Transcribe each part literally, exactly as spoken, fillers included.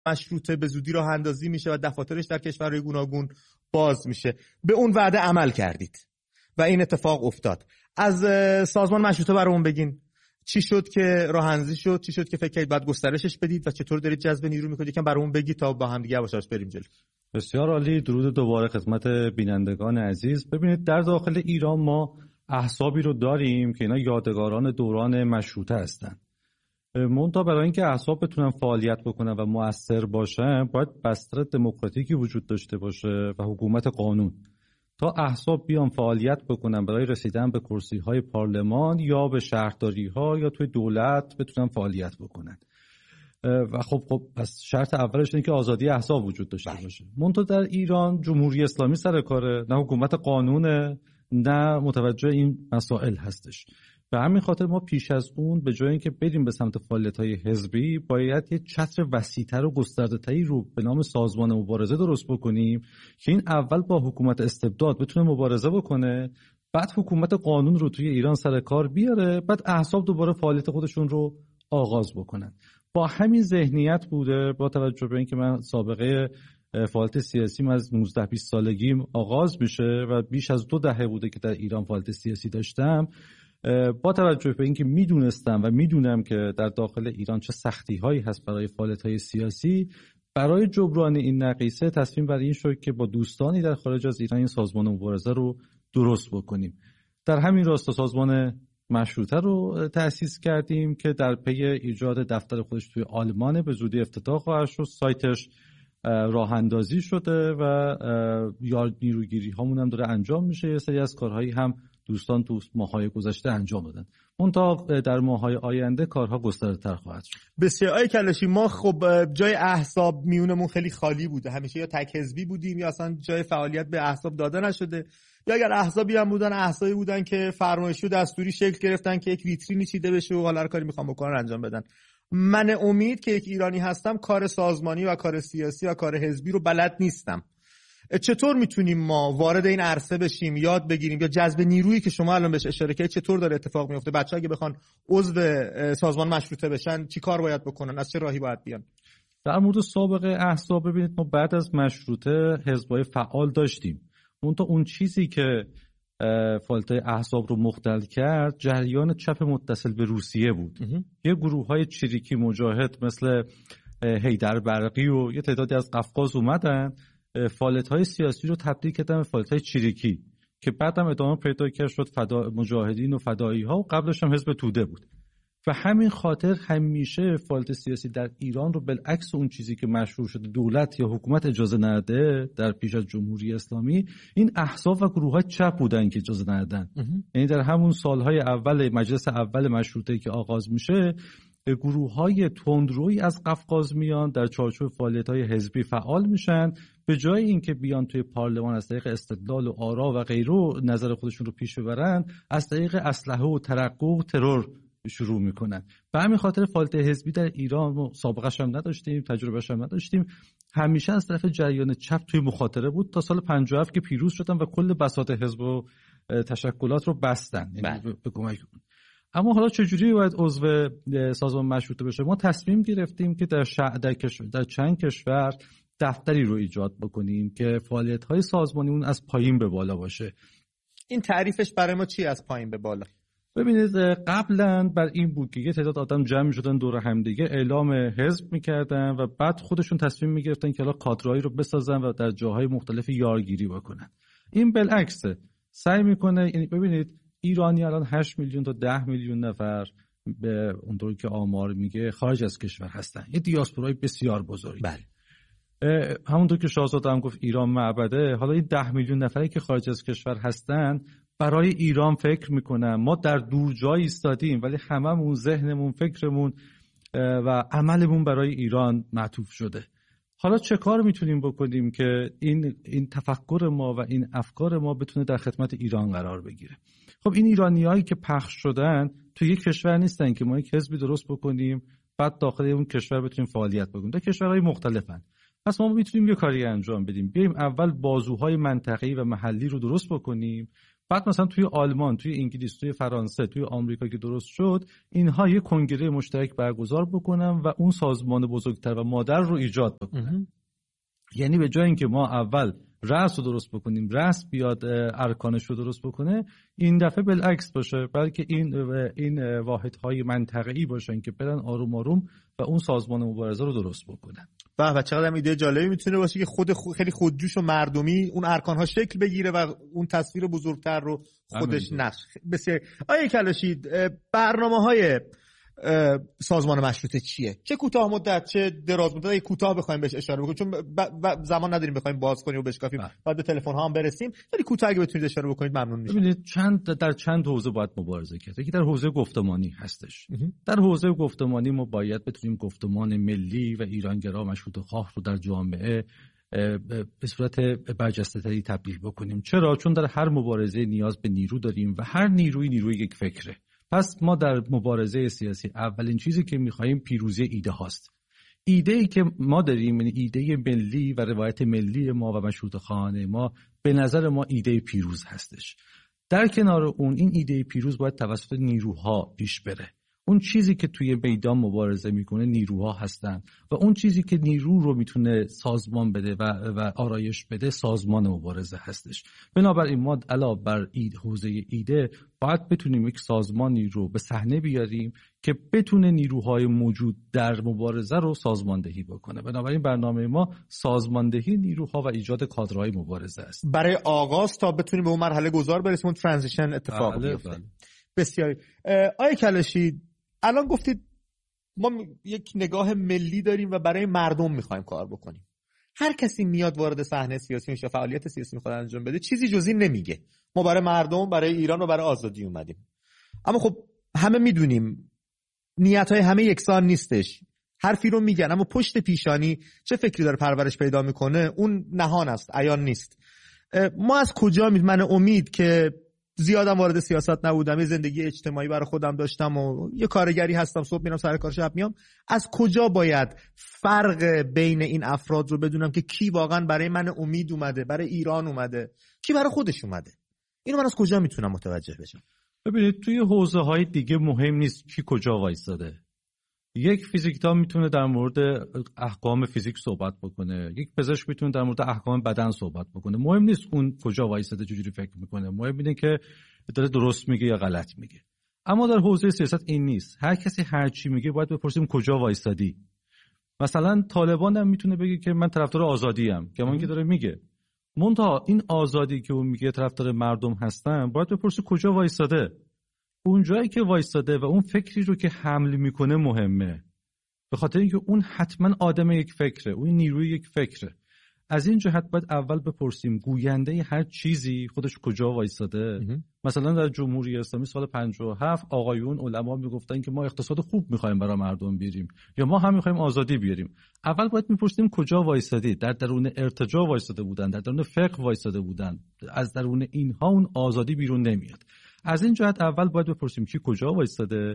مشروطه به زودی راه اندازی میشه و دفاترش در کشورهای گوناگون باز میشه. به اون وعده عمل کردید و این اتفاق افتاد. از سازمان مشروطه برامون بگین چی شد که راه اندازی شد، چی شد که فکر کردید بعد گسترشش بدید و چطور دارید جذب نیرو میکنید؟ یکم برامون بگید تا با هم دیگه یواش بریم جلو. بسیار عالی. درود دوباره خدمت بینندگان عزیز. ببینید در داخل ایران ما احزابی رو داریم که اینا یادگاران دوران مشروطه هستن. منتها برای اینکه احزاب بتونن فعالیت بکنن و مؤثر باشن باید بستر دموکراتیکی وجود داشته باشه و حکومت قانون. تا احزاب بیان فعالیت بکنن برای رسیدن به کرسی‌های پارلمان یا به شهرداری‌ها یا توی دولت بتونن فعالیت بکنن. و خب خب پس شرط اولش اینه که آزادی احزاب وجود داشته باشه. منتها در ایران جمهوری اسلامی سر کاره، نه حکومت قانونه، نه متوجه این مسائل هستش. به همین خاطر ما پیش از اون به جای اینکه بریم به سمت فعالیت‌های حزبی باید یه چتر وسیع‌تر و گسترده‌تری رو به نام سازمان مبارزه درست بکنیم که این اول با حکومت استبداد بتونه مبارزه بکنه، بعد حکومت قانون رو توی ایران سر کار بیاره، بعد احزاب دوباره فعالیت خودشون رو آغاز بکنن. با همین ذهنیت بوده، با توجه به اینکه من سابقه فعالیت سیاسیم از نوزده بیست سالگیم آغاز میشه و بیش از دو دهه بوده که در ایران فعالیت سیاسی داشتم، با توجه به اینکه میدونستم و میدونم که در داخل ایران چه سختی هایی هست برای فعالیت های سیاسی، برای جبران این نقیصه تصمیم بر این شد که با دوستانی در خارج از ایران این سازمان مبارزه رو درست بکنیم. در همین راستا سازمان مشروطه رو تأسیس کردیم که در پی ایجاد دفتر خودش توی آلمان به زودی افتتاح خواهد شد. سایتش راه اندازی شده و یاد نیروگیری هامون هم داره انجام میشه. یه سری از کارهایی هم دوستان تو ماه‌های گذشته انجام دادن. منتها در ماه‌های آینده کارها گسترده‌تر خواهد شد. بسیار آقای کلاشی، ما خب جای احزاب میونمون خیلی خالی بوده. همیشه یا تک حزبی بودیم یا اصلا جای فعالیت به احزاب داده نشده، یا اگر احزابی هم بودن احزابی بودن که فرمایشی و دستوری شکل گرفتن که یک ویترینی چیده بشه و حالا هر کاری میخوام بکنن انجام بدن. من امید که یک ایرانی هستم کار سازمانی و کار سیاسی و کار حزبی رو بلد نیستم. چطور میتونیم ما وارد این عرصه بشیم، یاد بگیریم، یا جذب نیرویی که شما الان بهش اشاره کردید چطور داره اتفاق میفته؟ بچه‌ها اگه بخوان عضو سازمان مشروطه بشن چی کار باید بکنن؟ از چه راهی باید بیان؟ در مورد سابقه احزاب ببینید ما بعد از مشروطه حزب‌های فعال داشتیم. منتها اون چیزی که فعالیت احزاب رو مختل کرد جریان چپ متصل به روسیه بود. یه گروه‌های چریکی مجاهد مثل حیدر برقی و یه تعدادی از قفقاز اومدن فعالیت‌های سیاسی رو تبدیل کردن به فعالیت‌های چریکی که بعدم ادامه پیدا کرد شد فدا... مجاهدین و فدایی‌ها و قبلش هم حزب توده بود. و همین خاطر همیشه فعالیت سیاسی در ایران رو بالعکس اون چیزی که مشروع شده دولت یا حکومت اجازه نده در پیش از جمهوری اسلامی، این احزاب و گروه‌های چپ بودن که اجازه ندادن. یعنی در همون سالهای اول مجلس اول مشروطه که آغاز میشه گروه‌های تندرویی از قفقاز میان در چارچوب فعالیت‌های حزبی فعال میشن، به جای اینکه بیان توی پارلمان از طریق استدلال و آرا و غیره نظر خودشون رو پیش ببرن، از طریق اسلحه و ترقه و ترور شروع میکنن. به همین خاطر فعالیت حزبی در ایران سابقه‌اش هم نداشتیم، تجربه‌اش هم نداشتیم، همیشه از طرف جریان چپ توی مخاطره بود تا سال پنجاه و هفت که پیروز شدن و کل بساط حزب و تشکلات رو بستن. یعنی به کمک. اما حالا چجوری باید عضو سازمان مشروطه بشه؟ ما تصمیم گرفتیم که در شع... در, کشور... در چند کشور دفتری رو ایجاد بکنیم که فعالیت‌های سازمانی اون از پایین به بالا باشه. این تعریفش برای ما چی از پایین به بالا؟ ببینید قبلا بر این بود که یه تعداد آدم جمع می‌شدن دور همدیگه اعلام حزب می‌کردن و بعد خودشون تصمیم می‌گرفتن که حالا کادرایی رو بسازن و در جاهای مختلف یارگیری بکنن. این بالعکسه، سعی می‌کنه. یعنی ببینید ایرانی الان هشت میلیون تا ده میلیون نفر به اونطوری که آمار میگه خارج از کشور هستن. یه دیاسپورای بسیار بزرگی. بله. همونطور که شاهزاده هم گفت ایران معبده، حالا این ده میلیون نفری که خارج از کشور هستن برای ایران فکر میکنن. ما در دور جایی ایستادیم ولی هممون ذهنمون، فکرمون و عملمون برای ایران معطوف شده. حالا چه کار میتونیم بکنیم که این این تفکر ما و این افکار ما بتونه در خدمت ایران قرار بگیره؟ خب این ایرانیایی که پخش شدن تو یک کشور نیستن که ما یک حزبی درست بکنیم بعد داخل اون کشور بتونیم فعالیت بکنیم. در کشورهای مختلفن. پس ما میتونیم یه کاری انجام بدیم. بیایم اول بازوهای منطقه‌ای و محلی رو درست بکنیم، بعد مثلا توی آلمان، توی انگلیس، توی فرانسه، توی آمریکا که درست شد، اینها یه کنگره مشترک برگزار بکنن و اون سازمان بزرگتر و مادر رو ایجاد بکنن. یعنی به جای اینکه ما اول رأس رو درست بکنیم، رأس بیاد ارکانش رو درست بکنه، این دفعه بالعکس باشه، بلکه این این واحدهای منطقه‌ای باشن که برن آروم آروم و اون سازمان مبارزه رو درست بکنن. و و چقدر ایده جالبی میتونه باشه که خود خود خیلی خودجوش و مردمی اون ارکان‌ها شکل بگیره و اون تصویر بزرگتر رو خودش نقش. بسیار. آیه کلاشی، برنامه‌های سازمان مشروطه چیه؟ چه کوتاه مدت چه دراز مدت؟ کوتاه بخوایم بهش اشاره بکنیم چون ب... ب... زمان نداریم بخوایم باز کنیم و بشکافیم، بعد به تلفن ها هم برسیم. ولی کوتاه اگه بتونید اشاره بکنید ممنون میشم. ببینید چند در چند حوزه باید مبارزه کرد. یکی در حوزه گفتمانی هستش. در حوزه گفتمانی ما باید بتونیم گفتمان ملی و ایرانگرا مشروطه خواه رو در جامعه به صورت برجسته‌تری تبدیل بکنیم. چرا؟ چون در هر مبارزه نیاز به نیرو داریم و هر نیروی نیروی یک فکره. پس ما در مبارزه سیاسی اولین چیزی که می‌خوایم پیروزی ایده هاست. ایده‌ای که ما داریم، یعنی ایده ملی و روایت ملی ما و مشروطه خواهانه ما، به نظر ما ایده پیروز هستش. در کنار اون این ایده پیروز باید توسط نیروها پیش بره. اون چیزی که توی میدان مبارزه میکنه نیروها هستن و اون چیزی که نیرو رو میتونه سازمان بده و, و آرایش بده سازمان مبارزه هستش. بنابراین ما علاوه بر اید حوزه ایده باید بتونیم یک سازمانی رو به صحنه بیاریم که بتونه نیروهای موجود در مبارزه رو سازماندهی بکنه. بنابراین برنامه ما سازماندهی نیروها و ایجاد کادرهای مبارزه است. برای آغاز تا بتونیم به اون مرحله گذار برسیم، اون ترانزیشن اتفاق بیفته. بسیار. آیه کلاشی، الان گفتید ما یک نگاه ملی داریم و برای مردم میخوایم کار بکنیم. هر کسی میاد وارد صحنه سیاسی میشه، فعالیت سیاسی میخواد انجام بده، چیزی جز این نمیگه. ما برای مردم، برای ایران و برای آزادی اومدیم. اما خب همه میدونیم نیت‌های همه یکسان نیستش. حرفی رو میگن اما پشت پیشانی چه فکری داره پرورش پیدا میکنه اون نهان است، عیان نیست. ما از کجا می من امید که زیادم وارد سیاست نبودم، یه زندگی اجتماعی برای خودم داشتم و یه کارگری هستم، صبح میرم سر کار شب میام، از کجا باید فرق بین این افراد رو بدونم که کی واقعا برای من امید اومده، برای ایران اومده، کی برای خودش اومده؟ اینو من از کجا میتونم متوجه بشم؟ ببینید توی حوزه های دیگه مهم نیست کی کجا وایساده. یک فیزیکدان میتونه در مورد احکام فیزیک صحبت بکنه، یک پزشک میتونه در مورد احکام بدن صحبت بکنه. مهم نیست اون کجا وایساده چجوری فکر میکنه، مهم اینه که داره درست میگه یا غلط میگه. اما در حوزه سیاست این نیست. هر کسی هر چی میگه باید بپرسیم کجا وایسادی. مثلا طالبان هم میتونه بگه که من طرفدار آزادی ام، که من که داره میگه. منتها این آزادی که اون میگه طرفدار مردم هستن، باید بپرسیم کجا وایساده. اون جایی که وایستاده و اون فکری رو که حمل میکنه مهمه، به خاطر اینکه اون حتما آدم یک فکره، اون نیروی یک فکره. از این جهت باید اول بپرسیم گوینده هر چیزی خودش کجا وایستاده. مثلا در جمهوری اسلامی سال پنجاه و هفت آقایون علما میگفتن که ما اقتصاد خوب میخوایم برای مردم بیاریم یا ما هم میخوایم آزادی بیاریم. اول باید میپرسیم کجا وایستادی. در درون ارتجاع وایستاده بودن، در درون فقه وایستاده بودن، از درون اینها اون آزادی بیرون نمیاد. از این جهت اول باید بپرسیم کی کجا وایستاده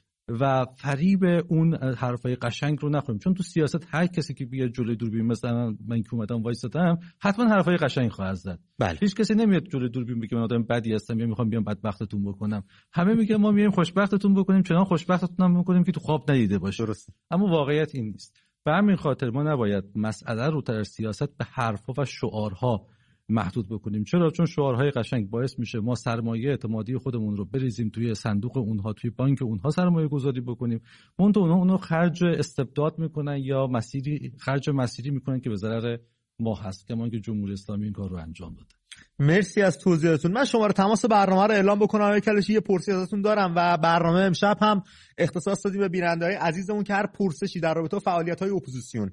و فریب اون حرفای قشنگ رو نخوریم، چون تو سیاست هر کسی که بیاد جلوی دوربین، مثلا من که اومدم وایستادم، حتما حرفای قشنگ خواهد زد. بله. هیچ کسی نمیاد جلوی دوربین بگه من آدم بدی هستم یا میخوام بیام بدبختتون بکنم. همه میگن ما میایم خوشبختتون بکنیم، چنان خوشبختتون هم میکنیم که تو خواب ندیده باشی. درست. اما واقعیت این نیست. به همین خاطر ما نباید مسئله رو در سیاست به حرفا و شعارها محدود بکنیم. چرا؟ چون شعارهای قشنگ باعث میشه ما سرمایه اعتمادی خودمون رو بریزیم توی صندوق اونها، توی بانک اونها سرمایه گذاری بکنیم، منتها اونها اونو خرج استبداد میکنن یا مسیری خرج مسیری میکنن که به ضرر ما هست، که ما که جمهوری اسلامی این کار رو انجام داده. مرسی از توضیحاتون. من شماره تماس برنامه رو اعلام بکنم. آقای کلاشی یه پرسش ازتون دارم و برنامه امشب هم اختصاص دادیم به بیننده‌های عزیزمون که هر پرسشی در رابطه با فعالیت‌های اپوزیسیون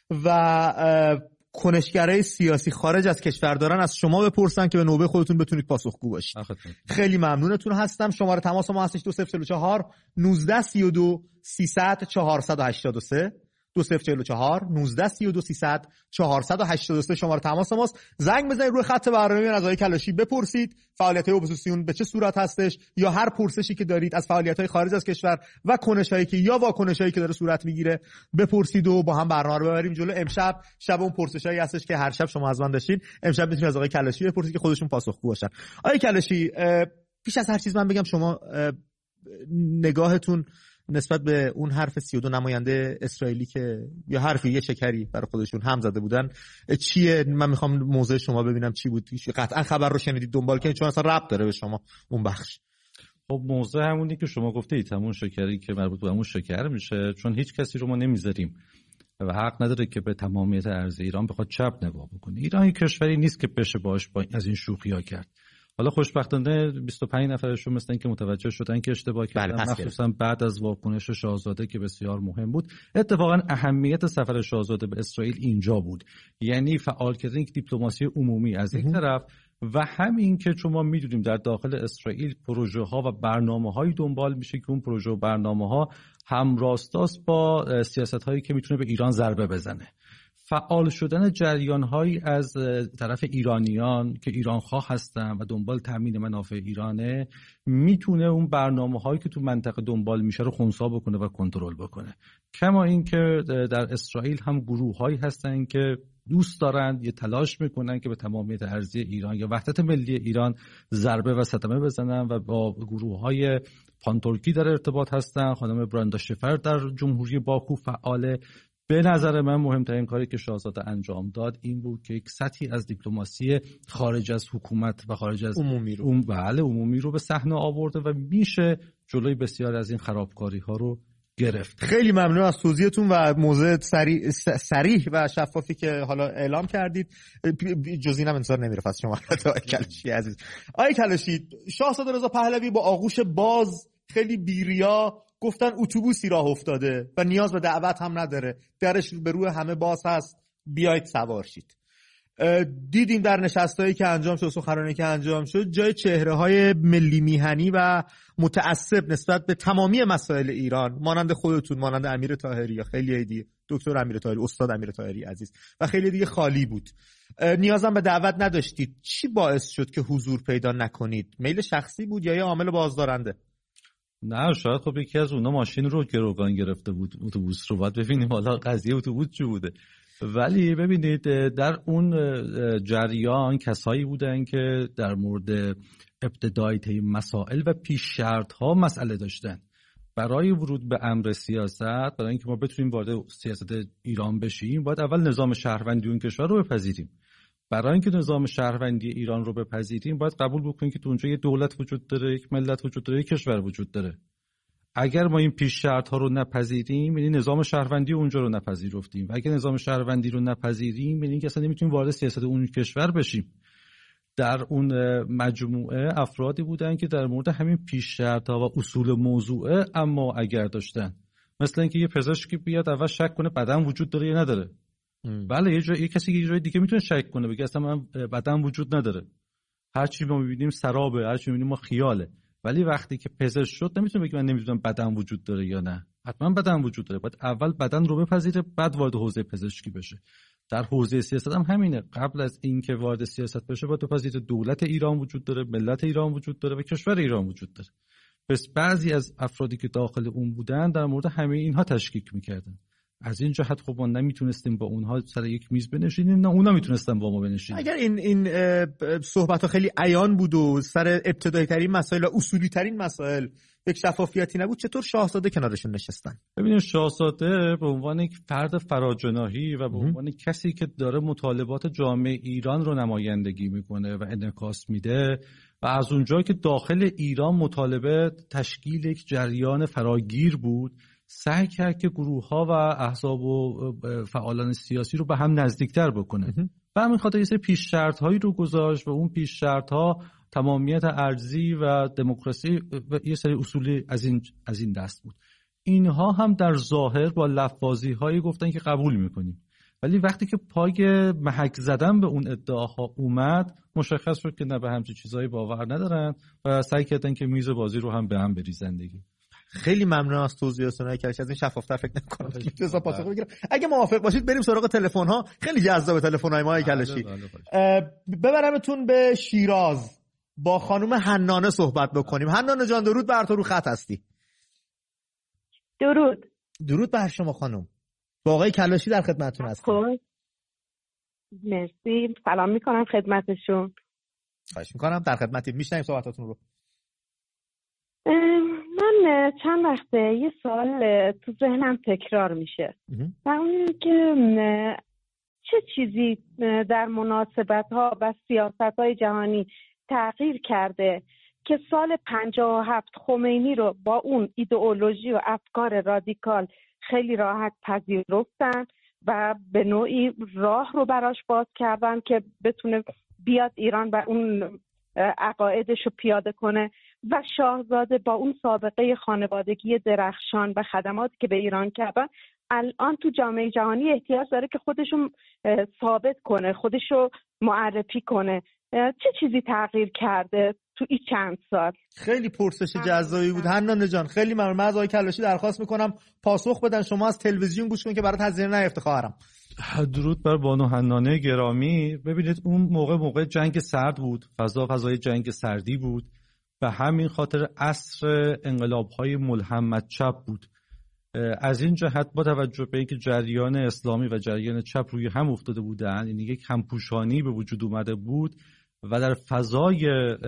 و کنشگرای سیاسی خارج از کشور دارن از شما بپرسن که به نوبه خودتون بتونید پاسخگو باشید. خیلی ممنونتون هستم. شماره تماس ما هستش دو صفر چهار نوزده سی و دو سیصد چهارصد و هشتاد و سه دو صفر چهار چهار نوزده سی و دو سیصد چهارصد و هشتاد و سه شماره تماس ماست. زنگ بزنید روی خط برنامه از آقای کلاشی بپرسید فعالیت‌های اپوزیسیون به چه صورت هستش، یا هر پرسشی که دارید از فعالیت‌های خارج از کشور و کنش‌هایی که یا واکنش‌هایی که داره صورت میگیره بپرسید و با هم برنامه رو ببریم جلو. امشب شب اون پرسشایی هستش که هر شب شما از من داشتین، امشب میتونید از آقای کلاشی بپرسید که خودشون پاسخگو باشن. آقای کلاشی، پیش از هر چیز من بگم شما نگاهتون نسبت به اون حرف سی و دو نماینده اسرائیلی که یا حرفی یه شکری برای خودشون هم زده بودن چیه؟ من میخوام موضع شما ببینم چی بود. قطعا خبر رو شنیدید، دنبال کنید، چون اصلا ربط داره به شما اون بخش. خب موضع همونی که شما گفتید، همون شکری که مربوط به همون شکر میشه، چون هیچ کسی رو ما نمیذاریم و حق نداره که به تمامیت ارض ایران بخواد چپ نگاه بکنه. ایران یک کشوری نیست که بشه باش با از این شوخی‌ها کرد. حالا خوشبختانه بیست و پنج نفرشون مثلا که متوجه شدن که اشتباه کردن، مخصوصا بعد از واکنش شاهزاده که بسیار مهم بود. اتفاقا اهمیت سفر شاهزاده به اسرائیل اینجا بود، یعنی فعال کردن یک دیپلماسی عمومی از یک طرف و همین که چون ما میدونیم در داخل اسرائیل پروژه ها و برنامه هایی دنبال میشه که اون پروژه و برنامه ها همراستاست با سیاست هایی که میتونه به ایران ضربه بزنه. فعال شدن جریان هایی از طرف ایرانیان که ایران خواه هستن و دنبال تامین منافع ایرانه میتونه اون برنامه هایی که تو منطقه دنبال میشه رو خنثی بکنه و کنترل بکنه. کما این که در اسرائیل هم گروه هایی هستن که دوست دارند یه تلاش میکنن که به تمامیت ارضی ایران یا وحدت ملی ایران ضربه و صدمه بزنن و با گروه های پانتورکی در ارتباط هستن. خانم براندا شفر در جمهوری باکو فعاله. به نظر من مهمترین کاری که شاهزاده انجام داد این بود که یک سطحی از دیپلماسی خارج از حکومت و خارج از عمومی رو اون بله عمومی رو به صحنه آورده و میشه جلوی بسیار از این خرابکاری ها رو گرفت. خیلی ممنون از توضیحتون و موضوع صریح صریح و شفافی که حالا اعلام کردید. جز اینم انتظار نمیرفت از شما آقای کلاشی عزیز. آقای کلاشی، شاهزاده رضا پهلوی با آغوش باز خیلی بیریا گفتن اتوبوسی راه افتاده و نیاز به دعوت هم نداره، درش به روی همه باز هست، بیایید سوار شید. دیدیم در نشستایی که انجام شد، سخنرانی که انجام شد، جای چهره‌های ملی میهنی و متعصب نسبت به تمامی مسائل ایران مانند خودتون، مانند امیر طاهری یا خیلی دیگه، دکتر امیر طاهری، استاد امیر طاهری عزیز و خیلی دیگه خالی بود. نیازم به دعوت نداشتید. چی باعث شد که حضور پیدا نکنید؟ میل شخصی بود یا یه عامل بازدارنده؟ نه شاید خب یکی از اونا ماشین رو گروگان گرفته بود، اتوبوس رو. باید ببینیم حالا قضیه اتوبوس چی بوده. ولی ببینید در اون جریان کسایی بودن که در مورد ابتدای طی مسائل و پیش شرط ها مسئله داشتن. برای ورود به امر سیاست، برای اینکه ما بتونیم وارد سیاست ایران بشیم، باید اول نظام شهروندی اون کشور رو بپذیریم. برای اینکه نظام شهروندی ایران رو بپذیریم باید قبول بکنیم که تو اونجا یه دولت وجود داره، یک ملت وجود داره، یک کشور وجود داره. اگر ما این پیش شرط ها رو نپذیریم، یعنی نظام شهروندی اونجا رو نپذیرفتیم، و اگر نظام شهروندی رو نپذیریم، یعنی که اصلا نمیتونیم وارد سیاست اون کشور بشیم. در اون مجموعه افرادی بودن که در مورد همین پیش شرط ها و اصول موضوعه اما اگر داشتن، مثلا اینکه یه پزشکی بیاد اول شک کنه بدن وجود داره یا نداره. ام. بله یه جای یه کسی یه جای دیگه میتونه شک کنه، بگه اصلا من بدن وجود نداره، هر چی ما میبینیم سرابه، هر چی میبینیم ما خیاله. ولی وقتی که پزشک شد نمیتونه بگه من نمیدونم بدن وجود داره یا نه. حتما بدن وجود داره. باید اول بدن رو بپذیره، بعد وارد حوزه پزشکی بشه. در حوزه سیاست هم همینه. قبل از اینکه وارد سیاست بشه باید بپذیره دولت ایران وجود داره، ملت ایران وجود داره و کشور ایران وجود داره. پس بعضی از افرادی که داخل اون بودن در مورد همه اینها تشکیک میکردن. از این جهت خب ما نمیتونستیم با اونها سر یک میز بنشینیم، نه اونا میتونستن با ما بنشینن. اگر این این صحبت‌ها خیلی عیان بود و سر ابتدایی ترین مسائل و اصولی ترین مسائل یک شفافیتی نبود، چطور شاهزاده کنارشون نشستن؟ ببینید شاهزاده به عنوان یک فرد فراجناحی و به عنوان کسی که داره مطالبات جامعه ایران رو نمایندگی میکنه و انعکاس میده و از اونجا که داخل ایران مطالبه تشکیل یک جریان فراگیر بود، سعی کرد که گروه‌ها و احزاب و فعالان سیاسی رو به هم نزدیکتر بکنه. و همین خاطر یه سری پیش شرط‌هایی رو گذاشت و اون پیش شرط‌ها تمامیت ارضی و دموکراسی و یه سری اصولی از این از این دست بود. اینها هم در ظاهر با لفظ‌بازی‌هایی گفتن که قبول می‌کنیم، ولی وقتی که پای محک زدن به اون ادعاها اومد مشخص شد که نه، به همچین چیزایی باور ندارن و سعی کردن که میز بازی رو هم به هم بریزن دیگه. خیلی ممنون از توضیحاتتون که از این شفافتر فکر نمی‌کنم که بتونم پاسخ بگیرم. اگه موافق باشید بریم سراغ تلفن ها. خیلی جذاب تلفن‌های ما آقای کلاشی. ببرمتون به شیراز با خانم حنانه صحبت بکنیم. حنانه جان درود بر تو، رو خط هستی. درود. درود بر شما خانم. با آقای کلاشی در خدمتتون هستم. مرسی. سلام میکنم خدمتشون. خواهش میکنم، در خدمتیم، میشنویم صحبتاتون رو. من چند وقته یه سوال تو ذهنم تکرار میشه و اون که چه چیزی در مناسبت ها و سیاست های جهانی تغییر کرده که سال پنجاه و هفت خمینی رو با اون ایدئولوژی و افکار رادیکال خیلی راحت پذیرفتن و به نوعی راه رو براش باز کردن که بتونه بیاد ایران و اون عقایدش رو پیاده کنه و شاهزاده با اون سابقه خانوادگی درخشان و خدماتی که به ایران کردن الان تو جامعه جهانی احتیاج داره که خودشو ثابت کنه، خودشو معرفی کنه. چه چیزی تغییر کرده تو این چند سال؟ خیلی پرسش جذابی بود حنانه جان، خیلی ممنون. من از آقای کلاشی درخواست میکنم پاسخ بدن. شما از تلویزیون گوش کنید که برات هزینه نیفته خواهرم. درود بر بانو حنانه گرامی. ببینید اون موقع موقع جنگ سرد بود، فضا فضای جنگ سردی بود و همین خاطر عصر انقلاب‌های ملهم چپ بود. از این جهت با توجه به اینکه جریان اسلامی و جریان چپ روی هم افتاده بودند، یعنی یک همپوشانی به وجود اومده بود و در فضای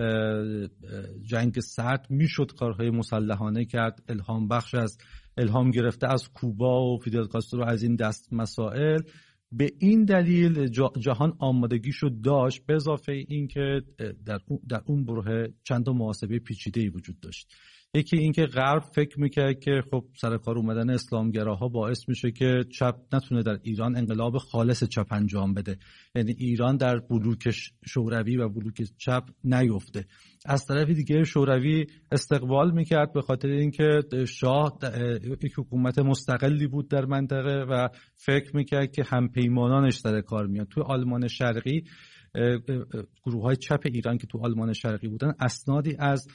جنگ سرد میشد کارهای مسلحانه کرد، الهام بخش از الهام گرفته از کوبا و فیدل کاسترو از این دست مسائل. به این دلیل جهان آمادگیشو داشت، به اضافه این که در اون در اون بره چند تا محاسبه پیچیده‌ای وجود داشت. یکی این که غرب فکر میکرد که خب سر کار اومدن اسلامگراها باعث میشه که چپ نتونه در ایران انقلاب خالص چپ انجام بده، یعنی ایران در بلوک شوروی و بلوک چپ نیفته. از طرف دیگه شوروی استقبال میکرد به خاطر اینکه شاه یک حکومت مستقلی بود در منطقه و فکر میکرد که همپیمانانش سر کار میاد. توی آلمان شرقی گروه های چپ ایران که تو آلمان شرقی بودن اسنادی از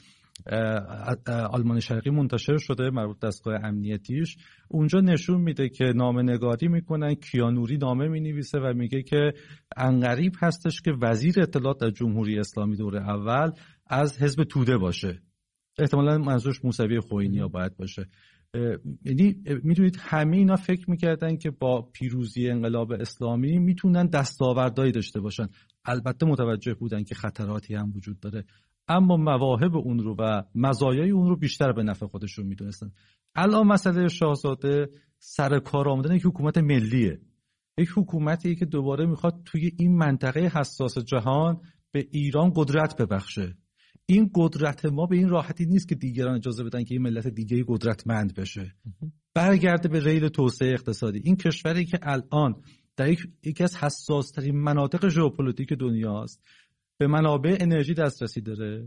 آلمان شرقی منتشر شده مربوط دستگاه امنیتیش، اونجا نشون میده که نامه‌نگاری میکنن، کیانوری نامه مینویسه و میگه که عنقریب هستش که وزیر اطلاعات در جمهوری اسلامی دوره اول از حزب توده باشه، احتمالاً منظورش موسوی خوئینی باید باشه. یعنی میدونید همه اینا فکر میکردن که با پیروزی انقلاب اسلامی میتونن دستاوردهایی داشته باشن، البته متوجه بودن که خطراتی هم وجود داره، اما مواهب اون رو و مزایای اون رو بیشتر به نفع خودشون میدونستن. الان مسئله شاهزاده سر کار آمدن یک حکومت ملیه، یک حکومتی که دوباره میخواد توی این منطقه حساس جهان به ایران قدرت ببخشه. این قدرت ما به این راحتی نیست که دیگران اجازه بدن که این ملت دیگه قدرتمند بشه، برگرده به ریل توسعه اقتصادی. این کشوری که الان در یک یکی از حساس‌ترین مناطق ژئوپلیتیک دنیاست، به منابع انرژی دسترسی داره،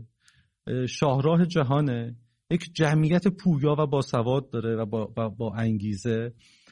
شاهراه جهانه، یک جمعیت پویا و باسواد داره و با, با, با انگیزه،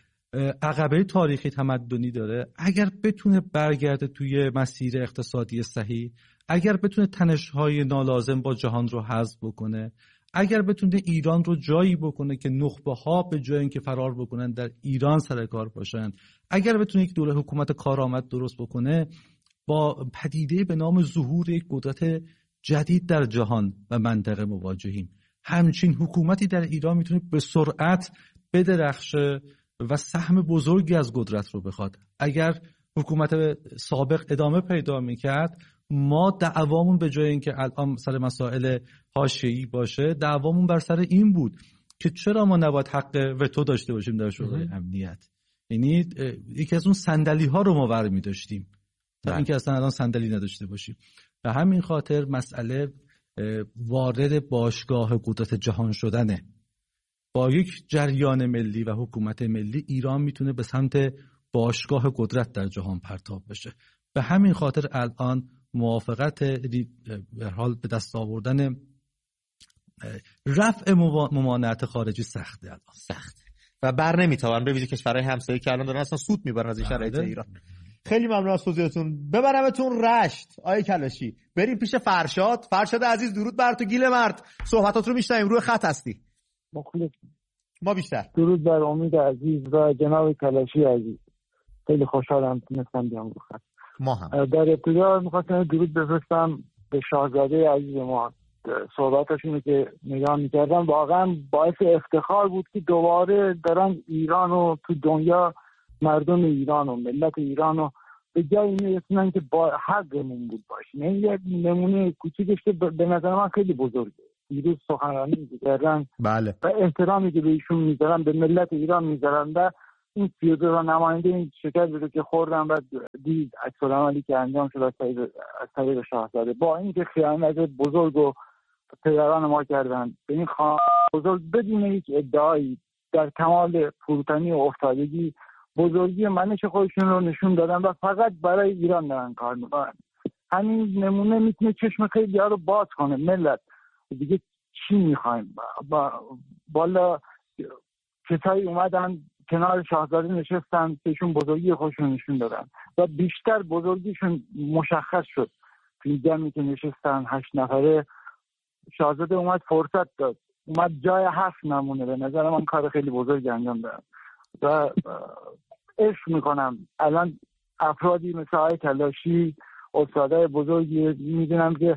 عقبه تاریخی تمدنی داره. اگر بتونه برگرده توی مسیر اقتصادی صحیح، اگر بتونه تنش‌های نالازم با جهان رو حذف بکنه، اگر بتونه ایران رو جایی بکنه که نخبه‌ها به جای اینکه فرار بکنن در ایران سر کار باشن، اگر بتونه یک دوره حکومت کارآمد درست بکنه، با پدیده به نام ظهور یک قدرت جدید در جهان و منطقه مواجهیم. همچین حکومتی در ایران میتونه به سرعت بدرخشه و سهم بزرگی از قدرت رو بخواد. اگر حکومت سابق ادامه پیدا میکرد، ما دعوامون به جای اینکه الان سر مسائل حاشیه‌ای باشه، دعوامون بر سر این بود که چرا ما نباید حق وتو داشته باشیم در شورای امنیت. یعنی یکی از اون صندلی ها رو ما برمی داشتیم تا اینکه اصلا الان صندلی نداشته باشیم. به همین خاطر مسئله وارد باشگاه قدرت جهان شدنه. با یک جریان ملی و حکومت ملی ایران میتونه به سمت باشگاه قدرت در جهان پرتاب بشه. به همین خاطر الان موافقت به حال به دست آوردن رفع ممانعت خارجی سخته، الان سخت و بر نمیتوان به ویژه کشورهای همسایه که الان دارن اصلا سود میبرن از این شرایط ایران. خیلی ممنون از توضیحتون. ببرمتون رشت آیه کلاشی، بریم پیش فرشاد. فرشاد عزیز درود بر تو. گیل مرد صحبتات رو میشنویم، روی خط هستی. مخلص. ما بیشتر. درود بر امید عزیز و جناب کلاشی عزیز. خیلی خوشحالم تونستم بیام رو خط. ما هم. در ابتدا می‌خواستم درود بفرستم به شاهزاده عزیز ما. صحبتاشونو که نگاه می‌کردم واقعا باعث افتخار بود که دوباره دارن ایران و تو دنیا مردم ایران و ملت ایران و به جایی میرسونن که با حقمون بود باشیم. این یه نمونه کوچیکش که به نظر من خیلی بزرگه. دیروز سخنرانی می‌کردن بله. و احترامی که به ایشون میذارن به ملت ایران میذارن و این سی و دو نماینده این شکست رو که خوردن و دید عکس‌العملی که انجام شد از طریق از طریق شاهزاده با اینکه خیانت بزرگ و پدران ما کردن به این خانم بزرگ بدون هیچ ادعایی در کمال فروتنی و افتادگی بزرگی منش خودشون رو نشون دادن و فقط برای ایران دارن کار میکنن. همین نمونه میتونه چشم خیلی ها رو باز کنه. ملت دیگه چی میخوایم؟ بالا کسایی اومدن کنار شاهزاده نشستن بهشون بزرگی خودشون نشون دادن و بیشتر بزرگیشون مشخص شد. توی جمعی که نشستن هشت نفره شاهزاده اومد فرصت داد، اومد جای هفت نمونه. به نظر من کار خیلی بزرگی انجام دادن و عشق میکنم الان افرادی مثل آقای کلاشی استادای بزرگی میدونم که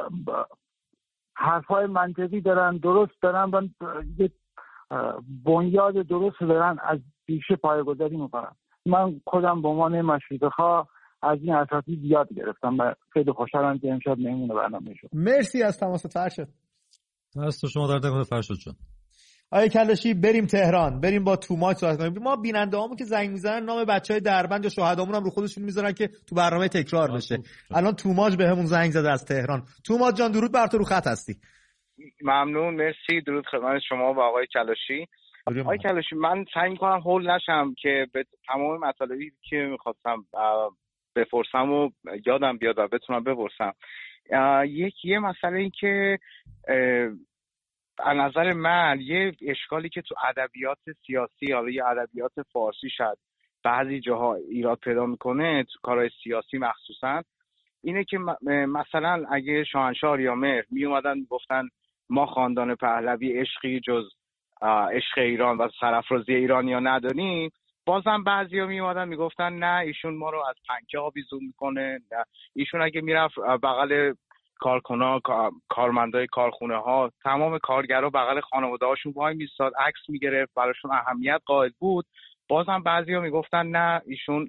حرفای منطقی دارن، درست دارن و یه بنیاد درست دارن، از پیشه پایه‌گذاری میکنن. من خودم به عنوان مشروطه‌خواه از این اساتید یاد گرفتم و خیلی خوشحالم که امشب مهمون برنامه شد. مرسی از تماست فرشاد. دست شما درد نکنه فرشاد جان. آقای کلاشی بریم تهران، بریم با توماچ صحبت کنیم. ما بیننده‌هامون که زنگ میزنن نام بچهای دربند یا شهدامون هم رو خودشون میذارن که تو برنامه تکرار بشه. الان توماچ بهمون زنگ زده از تهران. توماچ جان درود بر تو، رو خط هستی. ممنون، مرسی. درود خدمت شما و آقای کلاشی. آقای کلاشی من سعی می‌کنم هول نشم که به تمام مطالبی که می‌خواستم بپرسم و یادم بیاد و بتونم بپرسم. یک یه مسئله این که از نظر من یه اشکالی که تو ادبیات سیاسی حالا یا ادبیات فارسی شد بعضی جاها ایراد پیدا میکنه تو کارهای سیاسی مخصوصا اینه که مثلا اگه شاهنشاه آریامهر می اومدن میگفتن ما خاندان پهلوی عشقی جز عشق ایران و سرافرازی ایرانیا نداریم، بازم بعضیا می اومدن میگفتن نه ایشون ما رو از پنکه آویزون میکنه، نه ایشون اگه میرفت بغل کارکنان کارمندای کارخونه ها تمام کارگرها بغل خانواده هاشون وای میستاد عکس میگرفت براشون اهمیت قائل بود، بازم بعضیا میگفتن نه ایشون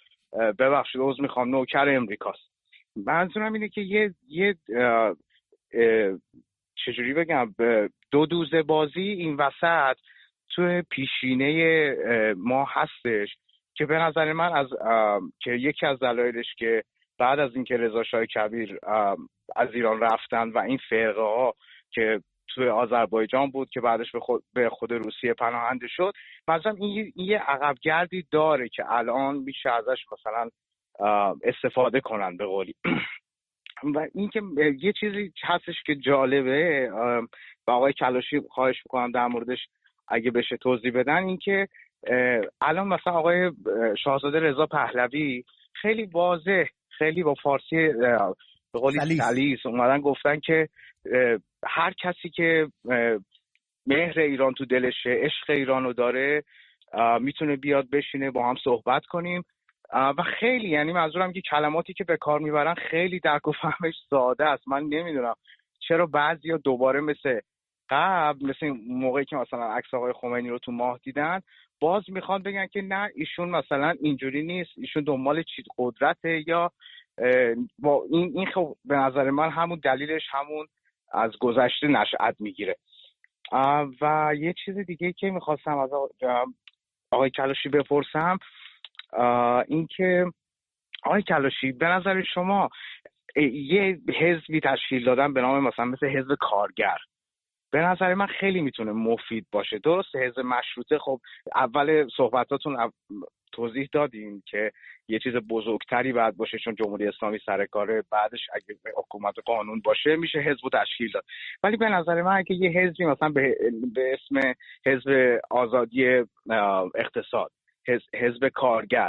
ببخشید عذر میخوام نوکر امریکاست. منظورم اینه که یه یه اه اه چجوری بگم دو دوزه بازی این وسط تو پیشینه ما هستش که به نظر من از که یکی از دلایلش که بعد از اینکه رضا شاه کبیر از ایران رفتن و این فرقه ها که توی آذربایجان بود که بعدش به خود, به خود روسیه پناهنده شد، مثلا این یه عقب گردی داره که الان میشه ازش مثلا استفاده کنن به قولی. و اینکه یه چیزی هستش که جالبه با آقای کلاشی خواهش میکنم در موردش اگه بشه توضیح بدن، اینکه الان مثلا آقای شاهزاده رضا پهلوی خیلی واضح خیلی با فارسی به قولی سلیس اومدن گفتن که هر کسی که مهر ایران تو دلشه عشق ایرانو داره میتونه بیاد بشینه با هم صحبت کنیم و خیلی یعنی منظورم که کلماتی که به کار میبرن خیلی درک و فهمش ساده است. من نمیدونم چرا بعضیا دوباره مثل قبل مثل موقعی که مثلا عکس آقای خمینی رو تو ماه دیدن باز میخوان بگن که نه ایشون مثلا اینجوری نیست، ایشون دنبال چیز قدرته یا با این این خب به نظر من همون دلیلش همون از گذشته نشأت میگیره. و یه چیز دیگه که میخواستم از آقای کلاشی بپرسم این که آقای کلاشی به نظر شما یه حزبی تشکیل دادن به نام مثلا مثل حزب کارگر به نظر من خیلی میتونه مفید باشه. درسته حزب مشروطه خب اول صحبتاتون توضیح دادیم که یه چیز بزرگتری باید باشه چون جمهوری اسلامی سر کاره، بعدش اگه حکومت قانون باشه میشه حزب تشکیل داد. ولی به نظر من اگه یه حزبی مثلا به, به اسم حزب آزادی اقتصاد، حزب کارگر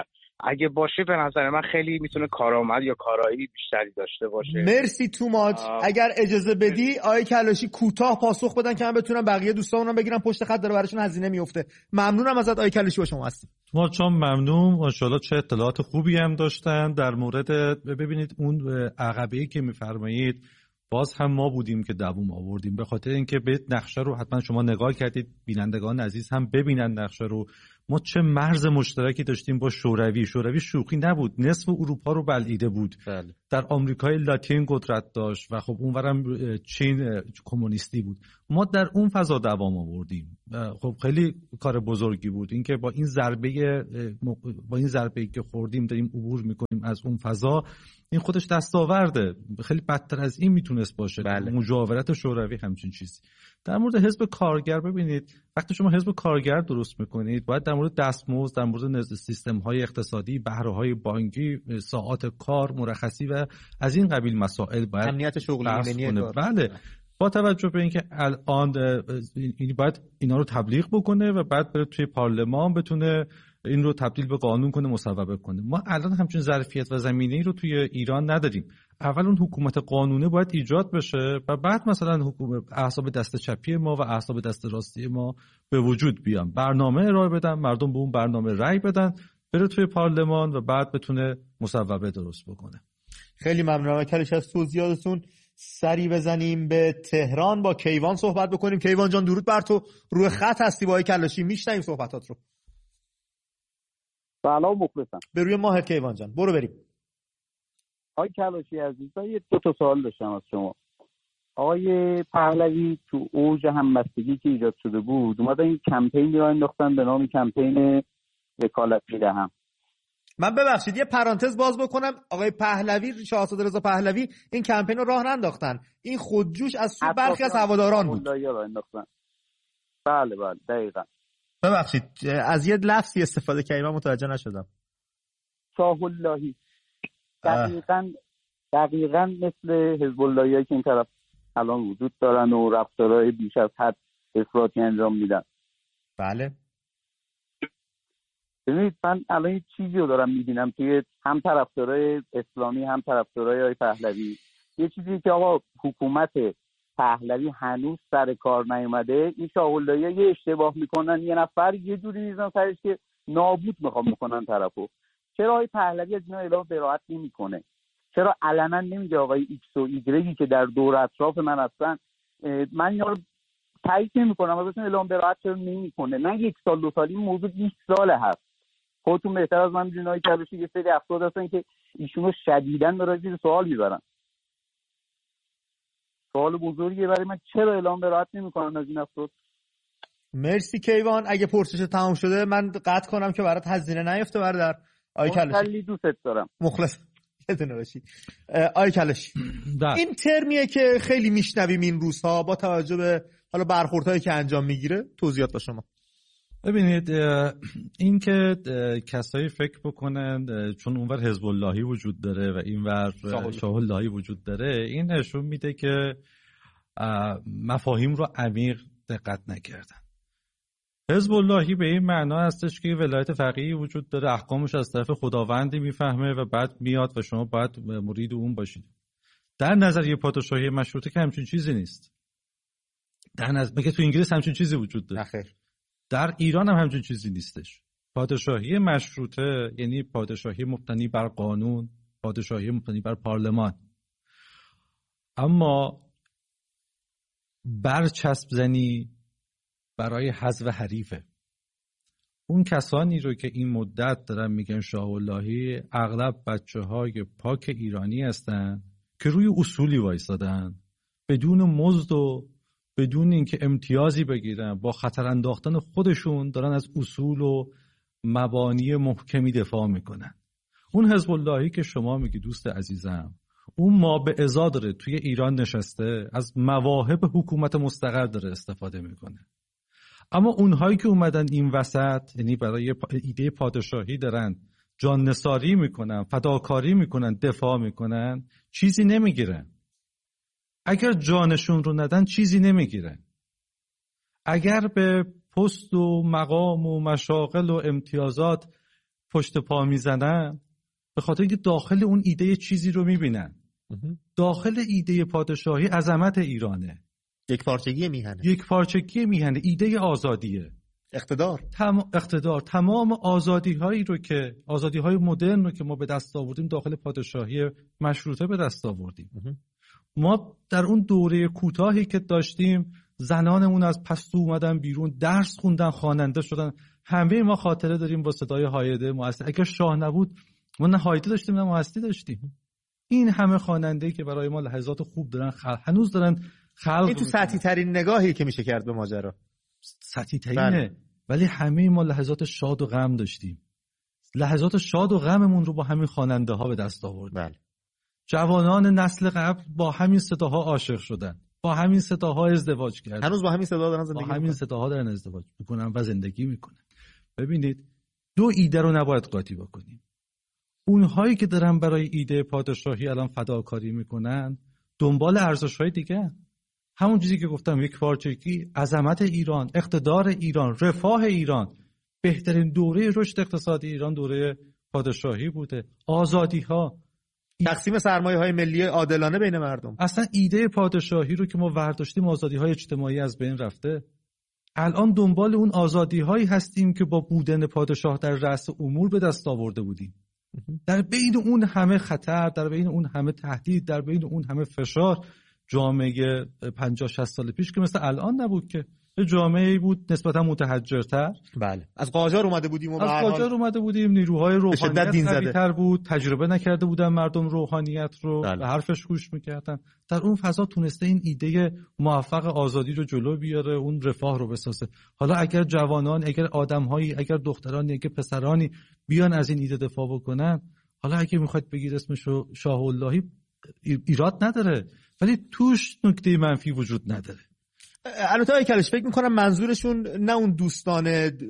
اگه باشه به نظر من خیلی میتونه کارآمد یا کارایی بیشتری داشته باشه. مرسی تو ماچ. اگر اجازه بدی آقای کلاشی کوتاه پاسخ بدن که من بتونم بقیه دوستامونم بگیرم، پشت خط داره براشون هزینه میفته. ممنونم ازت آقای کلاشی، با شما هستیم. ما چون ممنون، ماشاءالله چه اطلاعات خوبی هم داشتن در مورد، ببینید اون عقبه‌ای که میفرمایید باز هم ما بودیم که دووم آوردیم، به خاطر اینکه به نقشه رو حتما شما نگاه کردید، بینندگان عزیز هم ببینن نقشه رو. ما چه مرز مشترکی داشتیم با شوروی. شوروی شوخی نبود، نصف اروپا رو بلعیده بود. بله. در آمریکای لاتین قدرت داشت و خب اونورم چین کمونیستی بود. ما در اون فضا دوام آوردیم. خب خیلی کار بزرگی بود اینکه با این ضربه با این ضربه‌ای که خوردیم داریم عبور میکنیم از اون فضا. این خودش دستاورده. خیلی بدتر از این میتونست باشه. بله. مجاورت شوروی همچین چیزی. در مورد حزب کارگر، ببینید وقتی شما حزب کارگر درست میکنید باید در مورد دستمزد، در مورد سیستم های اقتصادی، بهره های بانکی، ساعات کار مرخصی و از این قبیل مسائل باید امنیت شغلی کنه. بله، با توجه به اینکه الان این باید اینا رو تبلیغ بکنه و بعد بره توی پارلمان بتونه این رو تبدیل به قانون کنه، مصوبه کنه. ما الان همچین ظرفیت و زمینه‌ای رو توی ایران نداریم. اول اون حکومت قانونی باید ایجاد بشه و بعد مثلا حکومت احزاب دست چپی ما و احزاب دست راستی ما به وجود بیان، برنامه ارائه بدن، مردم به اون برنامه رأی بدن، بره توی پارلمان و بعد بتونه مصوبه درست بکنه. خیلی ممنونم کلش از توضیحاتتون. سری بزنیم به تهران، با کیوان صحبت بکنیم. کیوان جان درود بر تو، روی خط هستی با کلاشی، میشنویم صحبتات رو. سلام مخلصم. به روی ماهت کیوان جان، برو بریم. آقای کلاشی عزیزا، یه دو تا سوال داشتم از شما. آقای پهلوی تو اوج همبستگی که ایجاد شده بود اومدن این کمپینی رو انداختن به نام کمپین وکالت میدهم. من ببخشید یه پرانتز باز بکنم، آقای پهلوی، شاهزاده رضا پهلوی این کمپین رو راه ننداختن، این خودجوش از سوی برخی از هواداران بود. بله بله دقیقاً. ببخشید از یه لفظی استفاده کردم من متوجه نشدم. شاه اللهی. دقیقاً دقیقاً مثل حزب اللهی که این طرف الان وجود دارن و رفتارهای بیش از حد افراطی انجام میدن. بله. ببینید من الان یه چیزی رو دارم میبینم توی هم طرفدارای اسلامی هم طرفدارای آقای پهلوی، یه چیزی که آقا حکومت پهلوی هنوز سر کار نیومده، این شاه اللهی یه اشتباه میکنن، یه نفر یه جوری میزنن سرش که نابود میخوام میکنن طرفو. چرا آقای پهلوی از اینا اعلام براءت نمیکنه؟ چرا علنا نمیگه آقای ایکس و ایگرگی که در دور اطراف من هستن من اینا رو تایید نمیکنم، ازشون اعلام براءت چرا نمیکنه؟ نه یک سال دو سال، این موضوع بیست ساله هست. خودتون بهتر از من میدونید که کلاشی یه سری افراد هستن که ایشونو شدیداً داره زیر سوال میبرن. سوال بزرگیه برای من، چرا اعلام براءت نمیکنن از این افراد؟ مرسی کیوان. اگه پرسش تمام شده من قطع کنم که برات هزینه نیفته برادر. آی کلاشی خیلی دوست دارم. مخلص یادونه باشی. آی کلاشی این ترمیه که خیلی میشنویم این روزها با توجه به حالا برخوردهایی که انجام میگیره، توضیحات با شما. ببینید این که کسایی فکر بکنن چون اونور حزب اللهی وجود داره و اینور شاه اللهی وجود داره، این نشون میده که مفاهیم رو عمیق دقت نکردن. حزب اللهی به این معنا هستش که ولایت فقیهی وجود داره، احکامش از طرف خداوندی میفهمه و بعد میاد و شما باید مرید اون باشید. در نظریه پادشاهی مشروطه که همچین چیزی نیست. در نظر مگه تو انگلیس همچین چیزی وجود داره؟ نخیر. در ایران هم همچین چیزی نیستش. پادشاهی مشروطه یعنی پادشاهی مبتنی بر قانون، پادشاهی مبتنی بر پارلمان. اما برچسب زنی برای حذف حریفه. اون کسانی رو که این مدت دارن میگن شاه اللهی اغلب بچه‌های پاک ایرانی هستن که روی اصولی وایسادن، بدون مزد و بدون اینکه امتیازی بگیرن، با خطر انداختن خودشون دارن از اصول و مبانی محکمی دفاع میکنن. اون حزب اللهی که شما میگی دوست عزیزم، اون ما به ازا داره توی ایران نشسته، از مواهب حکومت مستقر داره استفاده میکنه. اما اونهایی که اومدن این وسط، یعنی برای ایده پادشاهی دارن جان نثاری میکنن، فداکاری میکنن، دفاع میکنن، چیزی نمیگیرن. اگر جانشون رو ندن چیزی نمیگیرن. اگر به پست و مقام و مشاغل و امتیازات پشت پا میزنن به خاطر اینکه داخل اون ایده چیزی رو میبینن. داخل ایده پادشاهی عظمت ایرانه، یک پارچگی میهنه، یک پارچگی میهنه، ایده آزادیه، اقتدار تم... اقتدار تمام آزادی هایی رو که آزادی های مدرن رو که ما به دست آوردیم داخل پادشاهی مشروطه به دست آوردیم. ما در اون دوره کوتاهی که داشتیم زنانمون از پستو اومدن بیرون، درس خوندن، خواننده شدن. همه ما خاطره داریم با صدای هایده مؤثر. اگر شاه نبود ما نه هایده داشتیم نه مؤثر داشتیم. این همه خواننده‌ای که برای ما لحظات خوب دارن خل... هنوز دارن خلق. این تو سطحی ترین نگاهی که میشه کرد به ماجرا، سطحی ترینه. ولی همه ما لحظات شاد و غم داشتیم. لحظات شاد و غممون رو با همین خواننده ها به دست آوردیم. بله. جوانان نسل قبل با همین صداها عاشق شدن، با همین صداها ازدواج کردن، هنوز با همین صدا دارن زندگی با همین صداها دارن ازدواج میکنن و زندگی میکنن. ببینید دو ایده رو نباید قاطی بکنیم. اونهایی که دارن برای ایده پادشاهی الان فداکاری میکنن دنبال ارزش‌های دیگه، همون چیزی که گفتم، یک پارچگی، عظمت ایران، اقتدار ایران، رفاه ایران. بهترین دوره رشد اقتصادی ایران دوره پادشاهی بوده. آزادی ها، تقسیم سرمایه های ملی عادلانه بین مردم. اصلا ایده پادشاهی رو که ما ورداشتیم آزادی های اجتماعی از بین رفته. الان دنبال اون آزادی هایی هستیم که با بودن پادشاه در رأس امور به دست آورده بودیم. در بین اون همه خطر، در بین اون همه تهدید، در بین اون همه فشار، جامعه پنجاه شصت سال پیش که مثل الان نبود، که جامعه‌ای بود نسبتا متحجرتر. بله. از قاجار اومده بودیم و از قاجار اومده بودیم، نیروهای روحانیت قوی‌تر بود، تجربه نکرده بودن مردم روحانیت رو، بله. به حرفش گوش میکردن. در اون فضا تونسته این ایده موفق آزادی رو جلو بیاره، ااون رفاه رو بسازه. حالا اگر جوانان، اگر آدم‌هایی، اگر دخترانی، اگر پسرانی بیان از این ایده دفاع بکنن، حالا اگه میخواید بگید اسمشو شاه اللهی ایراد نداره، ولی توش نکته منفی وجود نداره. البته آقای کلاشی فکر میکنم منظورشون نه اون دوستان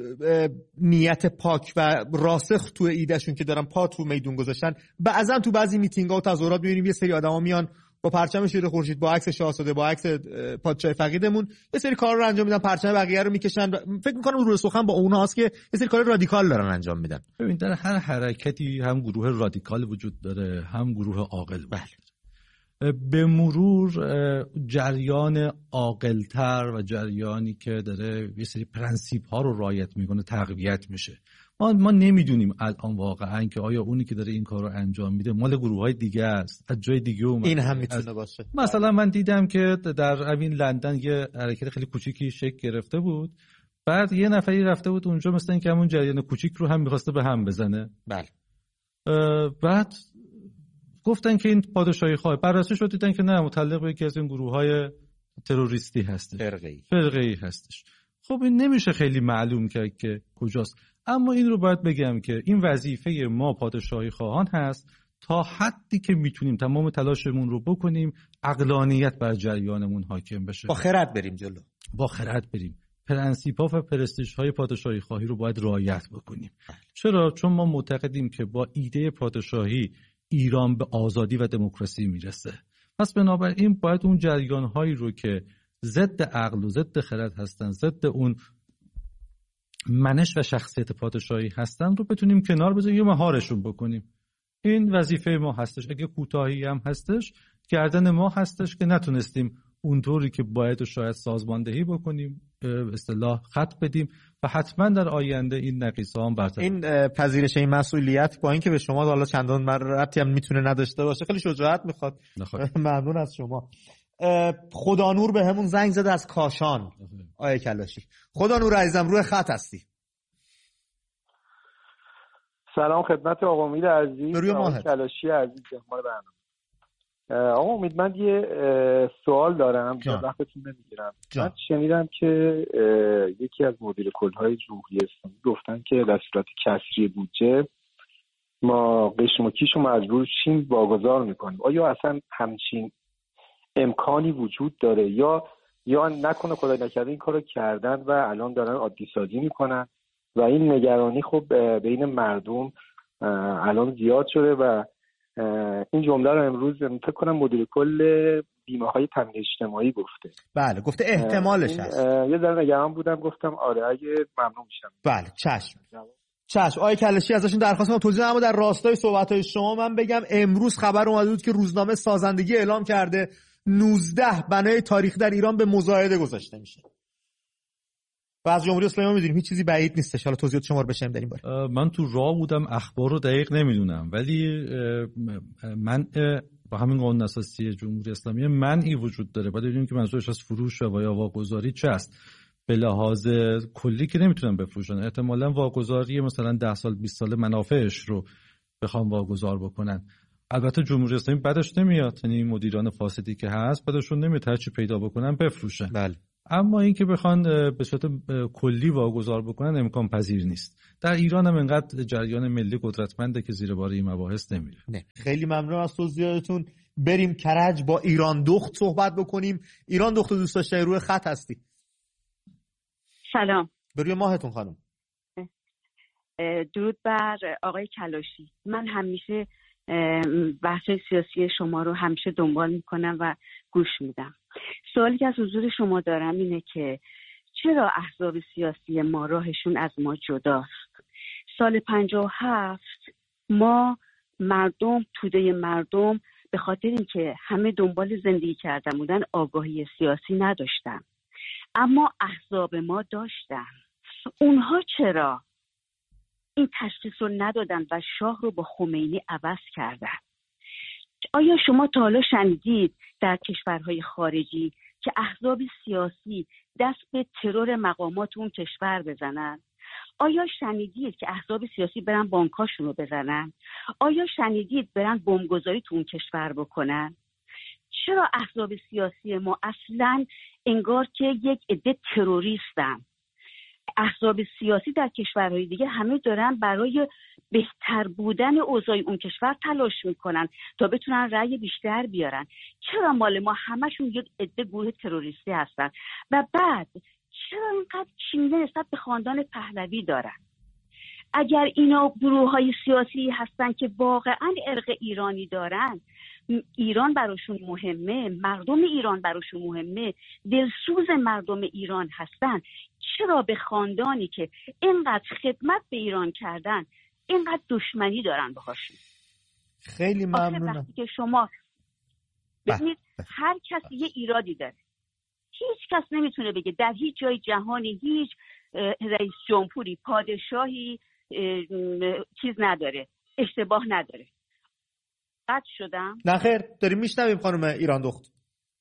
نیت پاک و راسخ تو ایدهشون که دارن پا تو میدون گذاشتن. بعضا تو بعضی میتینگ‌ها و تظاهرات می‌بینیم یه سری آدما میان با پرچم شیر خورشید، با عکس شاهزاده، با عکس پادشاه فقیدمون یه سری کار رو انجام میدن، پرچم بقیه رو میکشن. فکر میکنم رو سخن با اونهاست که یه سری کار رادیکال دارن انجام میدن. ببین در هر حرکتی هم گروه رادیکال وجود داره، هم گروه عاقل. بله. به مرور جریان عاقل‌تر و جریانی که داره یه سری پرنسیپ ها رو رعایت میکنه تقویت میشه. ما ما نمیدونیم الان واقعا که آیا اونی که داره این کار رو انجام میده مال گروه‌های دیگه است، از جای دیگه اومده. این هم میتونه باشه. مثلا من دیدم که در همین لندن یه حرکت خیلی کوچیکی شکل گرفته بود، بعد یه نفری رفته بود اونجا مثلا اینکه همون جریان کوچیک رو هم می‌خواسته به هم بزنه. بله. بعد گفتن که این پادشاهی خواه، بررسی شد دیدن که نه، متعلق به یکی از این گروه‌های تروریستی هستش، فرقه‌ای فرقه‌ای هستش. خب این نمیشه خیلی معلوم کرد که کجاست. اما این رو باید بگم که این وظیفه ما پادشاهی خواهان هست تا حدی که میتونیم تمام تلاشمون رو بکنیم عقلانیت بر جریانمون حاکم بشه، با خرد بریم جلو، با خرد بریم. پرنسیپ‌ها و پرستیژهای پادشاهی خواهی رو باید رعایت بکنیم. چرا؟ چون ما معتقدیم که با ایده پادشاهی ایران به آزادی و دموکراسی میرسه. پس بنابراین باید اون جریان‌هایی رو که ضد عقل و ضد خرد هستن، ضد اون منش و شخصیت پادشاهی هستن رو بتونیم کنار بذاریم، مهارشون بکنیم. این وظیفه ما هستش. اگه کوتاهی هم هستش، گردن ما هستش که نتونستیم اونطوری که باید و شاید سازماندهی بکنیم، به اصطلاح خط بدیم و حتما در آینده این نقیصه‌ها هم برطرف. این پذیرش این مسئولیت با اینکه به شما حالا چندان ربطی هم میتونه نداشته باشه، خیلی شجاعت میخواد. ممنون از شما. خدا نور به همون زنگ زده از کاشان. آیه کلاشی، خدا نور عزیزم روی خط هستی. سلام خدمت آقا امید عزیز، آقای کلاشی عزیز مهمان برنامه. آقا امید من یه سوال دارم که وقتتون نمیگیرم. من شنیدم که یکی از مدیر کل‌های جمهوری اسلامی گفتن که در صورت کسری بودجه ما قشم و کیش رو مجبور شیم واگذار میکنیم. آیا اصلا همچین امکانی وجود داره یا یا نکنه خدای نکرده این کارو کردن و الان دارن عادی سازی میکنن و این نگرانی خب بین مردم الان زیاد شده و این جمله رو امروز فکر کنم مدیر کل بیمه های تامین اجتماعی گفته. بله گفته احتمالش هست. یه ذره نگران بودم، گفتم آره اگه ممنون میشم. بله چشم چشم. آقای کلاشی ازشون درخواست کنم توضیح. اما در راستای صحبت‌های شما من بگم امروز خبر اومده بود که روزنامه سازندگی اعلام کرده نوزده بنای تاریخی در ایران به مزایده گذاشته میشه. و از جمهوری اسلامی میدونیم هیچ چیزی بعید نیستش. حالا توضیحات شما رو بشم در این باره. من تو راه بودم، اخبار رو دقیق نمیدونم، ولی من با همین قانون اساسی جمهوری اسلامی منعی وجود داره. باید ببینیم که منظورش از فروش و یا واگذاری چه است. به لحاظ کلی که نمیتونن بفروشن، احتمالاً واگذاری مثلا ده سال بیست سال منافعش رو بخوام واگذار بکنن. البته جمهوری اسلامی بعدش نمیاد، یعنی مدیران فاسدی که هست بعدشون نمیاد هر چی پیدا بکنن بفروشن. بله. اما اینکه بخوان به صورت کلی واگذار بکنن امکان پذیر نیست. در ایران هم انقدر جریان ملی قدرتمنده که زیر بار این مباحث نمیره. نه. خیلی ممنون از توضیحاتتون. بریم کرج با ایران دخت صحبت بکنیم. ایران دخت دوست داشته روی خط هستی. سلام. بروی ماهتون خانم. درود بر آقای کلاشی. من همیشه بحث سیاسی شما رو همیشه دنبال میکنم و گوش میدم. سوالی که از حضور شما دارم اینه که چرا احزاب سیاسی ما راهشون از ما جداست؟ سال پنجاه و هفت ما مردم، توده مردم، به خاطر اینکه همه دنبال زندگی کردن بودن آگاهی سیاسی نداشتن، اما احزاب ما داشتن. اونها چرا این تشخیص رو ندادن و شاه رو با خمینی عوض کردن؟ آیا شما تا حالا شنیدید در کشورهای خارجی که احزاب سیاسی دست به ترور مقامات اون کشور بزنن؟ آیا شنیدید که احزاب سیاسی برن بانکاشون رو بزنن؟ آیا شنیدید برن بمبگذاری تو اون کشور بکنن؟ چرا احزاب سیاسی ما اصلاً انگار که یک عده تروریستن؟ احزاب سیاسی در کشورهای دیگه همه دارن برای بهتر بودن اوضاع اون کشور تلاش میکنن تا بتونن رأی بیشتر بیارن. چرا مال ما همشون یک عده گروه تروریستی هستن؟ و بعد چرا اینقدر کینه نسبت به خاندان پهلوی دارن؟ اگر اینا گروه‌های سیاسی هستن که واقعا ارق ایرانی دارن، ایران براشون مهمه، مردم ایران براشون مهمه، دلسوز مردم ایران هستن، چرا به خاندانی که اینقدر خدمت به ایران کردن اینقدر دشمنی دارن باهاشون؟ خیلی ممنونم. وقتی که شما ببینید هر کسی یه ایرادی داره، هیچ کس نمیتونه بگه در هیچ جای جهانی هیچ رئیس جمهوری، پادشاهی چیز نداره، اشتباه نداره. قطع شدم؟ نه خیر، داریم میشنویم خانم ایران دخت.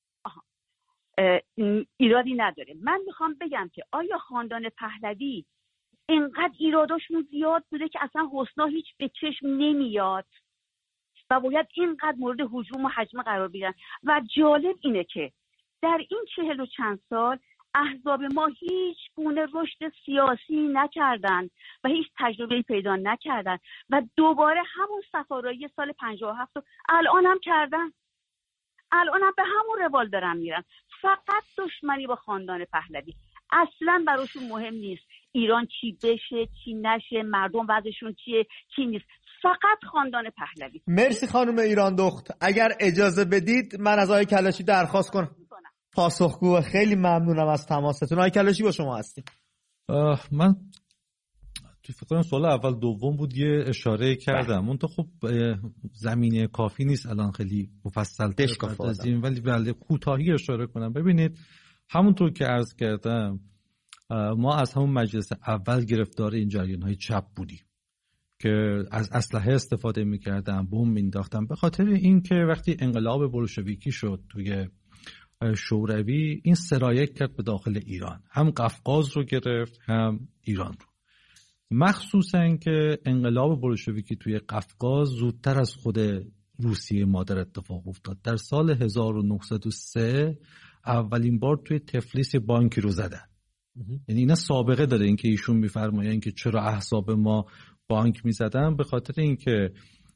ایرادی نداره. من میخوام بگم که آیا خاندان پهلوی اینقدر ایراداشون زیاد بوده که اصلا حسنا هیچ به چشم نمیاد و باید اینقدر مورد هجوم و هجمه قرار بگیرن؟ و جالب اینه که در این چهل و چند سال احزاب ما هیچ گونه رشد سیاسی نکردن و هیچ تجربه پیدا نکردن و دوباره همون صفارایی سال پنجاه و هفت رو الان هم کردن، الان هم به همون روال دارن میرن. فقط دشمنی با خاندان پهلوی، اصلا براشون مهم نیست ایران چی بشه چی نشه، مردم وضعشون چیه چی نیست، فقط خاندان پهلوی. مرسی خانم ایران دخت. اگر اجازه بدید من از آقای کلاشی درخواست کنم پاسخگو. خیلی ممنونم از تماستون. آقای کلاشی با شما هستیم. من تو فکر کنم سوال اول دوم بود یه اشاره کردم، اون تو خب زمینه کافی نیست الان خیلی مفصل بپردازیم، ولی بله کوتاهی اشاره کنم. ببینید همونطور که عرض کردم ما از همون مجلس اول گرفتار این جریان‌های چپ بودیم که از اسلحه استفاده می‌کردن، بمب مینداختن، به خاطر اینکه وقتی انقلاب بولشویکی شد توی شوروی این سرایت کرد به داخل ایران، هم قفقاز رو گرفت هم ایران رو. مخصوصا که انقلاب بولشویکی توی قفقاز زودتر از خود روسیه مادر اتفاق افتاد. در سال هزار و نهصد و سه اولین بار توی تفلیس بانکی رو زدن. یعنی اینا سابقه داره اینکه ایشون میفرمایند که چرا احزاب ما بانک میزدن، به خاطر اینکه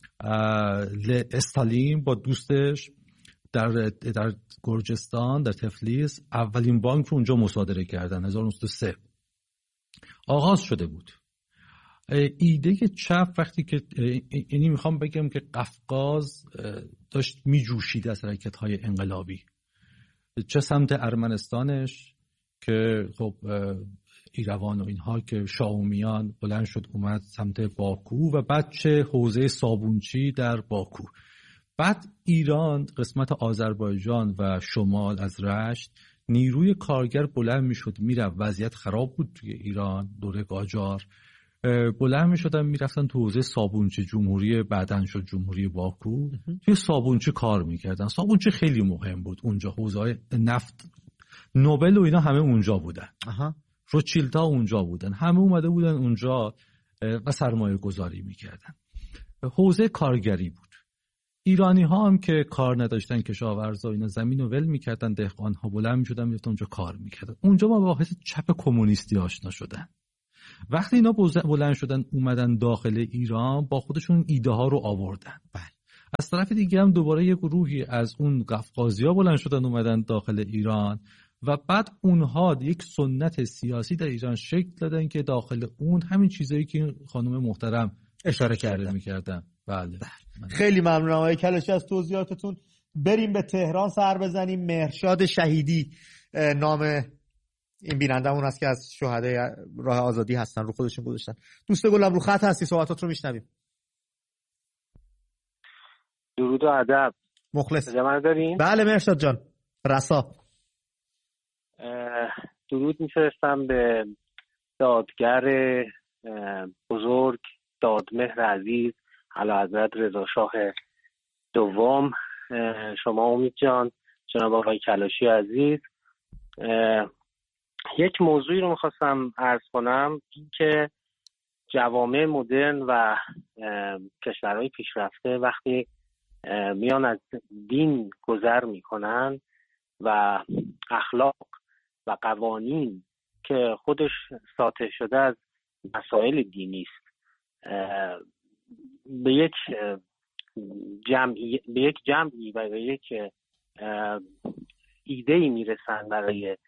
استالین با دوستش در در گرجستان در تفلیس اولین بانک رو اونجا مصادره کردن. هزار و نهصد و سه آغاز شده بود. ایده چپ وقتی که یعنی میخوام بگم که قفقاز داشت میجوشید از حرکت‌های انقلابی، چه سمت ارمنستانش که خب ایروان و اینها که شاومیان بلند شد اومد سمت باکو و بعد چه حوزه صابونچی در باکو. بعد ایران قسمت آذربایجان و شمال از رشت نیروی کارگر بلند میشد میرفت، وضعیت خراب بود توی ایران دوره قاجار، بلند میشدن میرفتن تو حوزه صابونچی، جمهوری بعدن شد جمهوری باکو، توی صابونچی کار میکردن. صابونچی خیلی مهم بود اونجا، حوزه نفت نوبل و اینا همه اونجا بودن، روچیلدها اونجا بودن، همه اومده بودن اونجا و سرمایه گذاری میکردن. حوزه کارگری بود. ایرانی ها هم که کار نداشتن، کشاورزا اینا زمین رو ول میکردن، دهقان ها بلند میشدن میرفتن اونجا کار میکردن. اونجا ما با حس چپ کمونیستی آشنا شدن. وقتی اینا بلند شدن اومدن داخل ایران، با خودشون ایده ها رو آوردن. بله. از طرف دیگه هم دوباره یک گروهی از اون قفقازی ها بلند شدن اومدن داخل ایران و بعد اونها یک سنت سیاسی در ایران شکل دادن که داخل اون همین چیزایی که خانم محترم اشاره کرده میکردن. بله. خیلی ممنونم آقای کلاشی از توضیحاتتون. بریم به تهران سر بزنیم. مهرشاد شهیدی نام این بینندمون هست که از شهدای راه آزادی هستن، رو خودشون گذاشتن. دوست گلم رو خط هستی، صحبتات رو میشنویم. درود و ادب. مخلص. جمع دارین؟ بله مهرشاد جان. رسا. درود میفرستم به دادگر بزرگ دادمهر عزیز اعلیحضرت رضا شاه دوم، شما امید جان، جناب آقای کلاشی عزیز. یک موضوعی رو میخواستم عرض کنم، این که جوامع مدرن و کشورهای پیشرفته وقتی میان از دین گذر میکنن و اخلاق و قوانین که خودش ساطع شده از مسائل دینی است به یک جمعی به یک جمعی و به یک ایده‌ای میرسن برای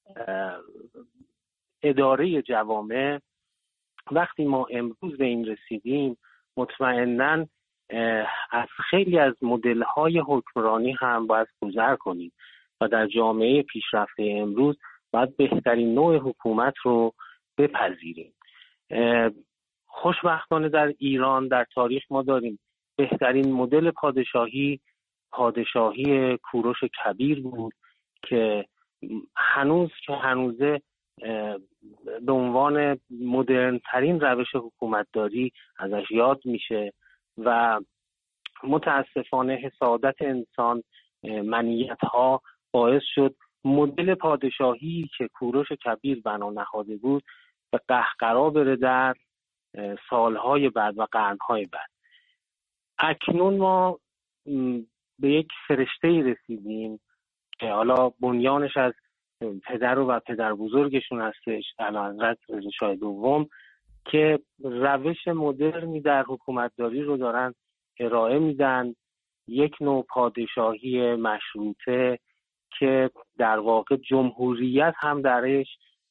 اداره جوامع. وقتی ما امروز به این رسیدیم، مطمئناً از خیلی از مدل‌های حکمرانی هم باید گذر کنیم و در جامعه پیشرفته امروز باید بهترین نوع حکومت رو بپذیریم. خوشبختانه در ایران در تاریخ ما داریم بهترین مدل پادشاهی پادشاهی کوروش کبیر بود که هنوز که هنوزه به عنوان مدرن ترین روش حکومتداری ازش یاد میشه و متاسفانه حسادت انسان، منیت ها باعث شد مدل پادشاهی که کوروش کبیر بنا نهاده بود به قهقرا بره در سالهای بعد و قرنهای بعد. اکنون ما به یک فرشته‌ای رسیدیم که حالا بنیانش از پدر و پدر بزرگشون هستش، اعلیحضرت رضا شاه دوم، که روش مدرنی در حکومتداری رو دارن ارائه میدن، یک نوع پادشاهی مشروطه که در واقع جمهوریت هم درش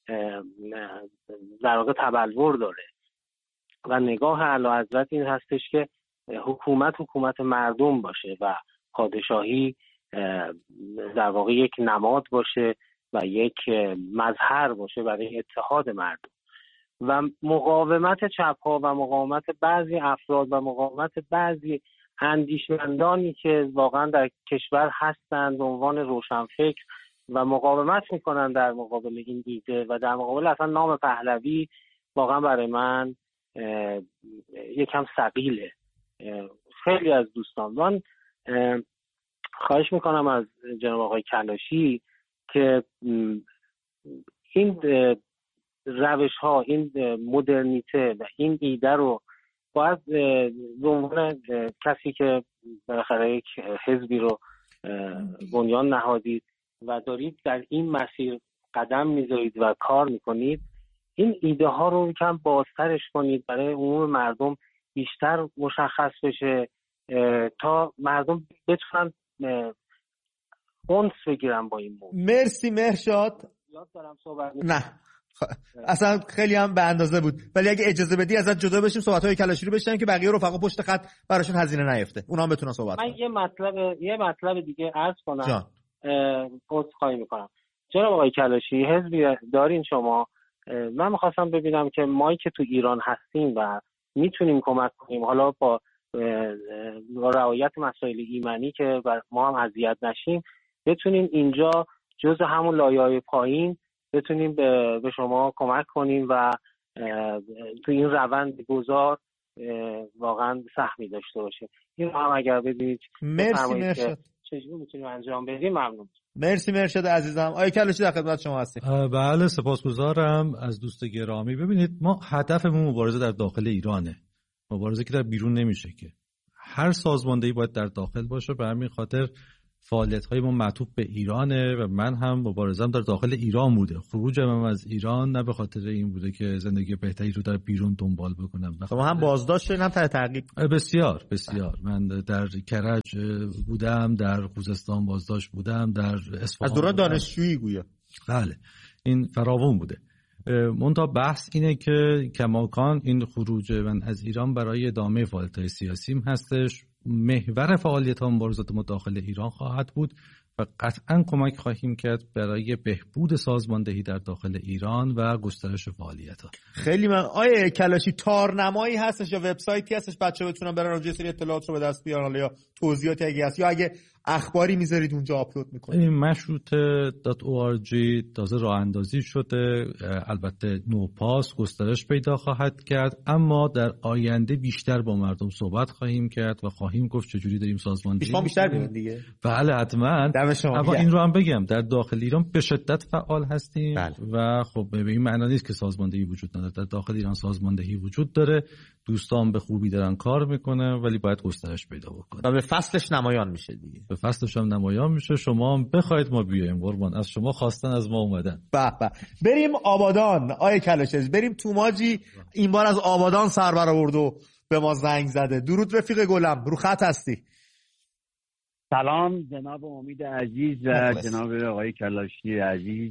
در واقع تبلور داره و نگاه اعلیحضرت این هستش که حکومت حکومت مردم باشه و پادشاهی در واقع یک نماد باشه و یک مظهر باشه برای اتحاد مردم. و مقاومت چپ‌ها و مقاومت بعضی افراد و مقاومت بعضی اندیشمندانی که واقعا در کشور هستند به عنوان روشنفکر و مقاومت میکنن در مقابل این ایده و در مقابل اصلا نام پهلوی، واقعا برای من یکم ثقیله. خیلی از دوستان من خواهش میکنم از جناب آقای کلاشی که این روش ها، این مدرنیته و این ایده رو باید به عنوان کسی که بالاخره یک حزبی رو بنیان نهادید و دارید در این مسیر قدم میذارید و کار میکنید، این ایده ها رو کم بازترش کنید برای عموم مردم بیشتر مشخص بشه تا مردم بتونن اونس بگیرن با این موضوع. مرسی مهرشاد. یاد دارم صحبت نه اصلا خیلی هم به اندازه بود، ولی اگه اجازه بدی ازت جدا بشیم صحبت‌های کلاشی رو بشنویم که بقیه رفقا پشت خط براشون هزینه نیفته، اونا هم بتونن صحبت کنن. من یه مطلب یه مطلب دیگه عرض کنم. عذرخواهی میکنم. جناب آقای کلاشی، حزبی دارین شما، من میخواستم ببینم که ما که تو ایران هستیم و میتونیم کمک کنیم، حالا با با رعایت مسائل ایمنی که ما هم اذیت نشیم، بتونیم اینجا جز همون لایه‌های پایین بتونیم به, به شما کمک کنیم و تو این روند گذار واقعا سهمی داشته باشیم. این هم اگر ببینید مرسی مرشد چجوری میتونیم انجام بدیم ممنون. مرسی مرشد عزیزم. آقای کلاشی در خدمت شما هستیم. بله سپاسگزارم از دوست گرامی. ببینید ما هدفمون مبارزه در داخل ایرانه، مبارزه که در بیرون نمیشه که. هر سازماندهی باید در داخل باشه، به همین خاطر فعالیت‌های ما معطوف به ایرانه و من هم مبارزه‌ام در داخل ایران بوده. خروجم از ایران نه به خاطر این بوده که زندگی بهتری رو در بیرون دنبال بکنم. شما هم بازداشت شدین هم تحت تعقیب؟ بسیار بسیار. من در کرج بودم، در خوزستان بازداشت بودم، در اصفهان از دوران دانشجویی گویا. بله این فراوان بوده. منتها بحث اینه که کماکان این خروج من از ایران برای ادامه فعالیت‌های سیاسیم هستش. محور فعالیت ها مبارزات ما داخل ایران خواهد بود و قطعا کمک خواهیم کرد برای بهبود سازماندهی در داخل ایران و گسترش فعالیت ها. خیلی من آیه کلاشی تارنمایی هستش یا وبسایتی هستش بچه‌ها بتونن برن اونجا سری اطلاعات رو به دست بیارن یا توضیحاتی اگه هست یا اگه اخباری میذارید اونجا آپلود میکنید؟ این مشروطه دات او آر جی تازه راه اندازی شده، البته نوپاس گسترش پیدا خواهد کرد، اما در آینده بیشتر با مردم صحبت خواهیم کرد و خواهیم گفت چجوری داریم سازماندهی. شما بیشتر ببینید دیگه. بله حتما. اما این رو هم بگم در داخل ایران به شدت فعال هستیم. بله. و خب به این معنی نیست که سازماندهی وجود نداره. در داخل ایران سازماندهی وجود داره، دوستان به خوبی دارن کار میکنه، ولی باید گسترش پیدا بکنه و به فصلش نمایان میشه دیگه. به فصلش هم نمایان میشه. شما هم بخواید ما بیایم قربان، از شما خواستن از ما اومدن. به به. بریم آبادان. آیه کلاشی بریم توماجی این بار از آبادان سر برآورد و به ما زنگ زده. درود رفیق گلم، رو خط هستی. سلام جناب امید عزیز و مخلص. جناب آقای کلاشی عزیز،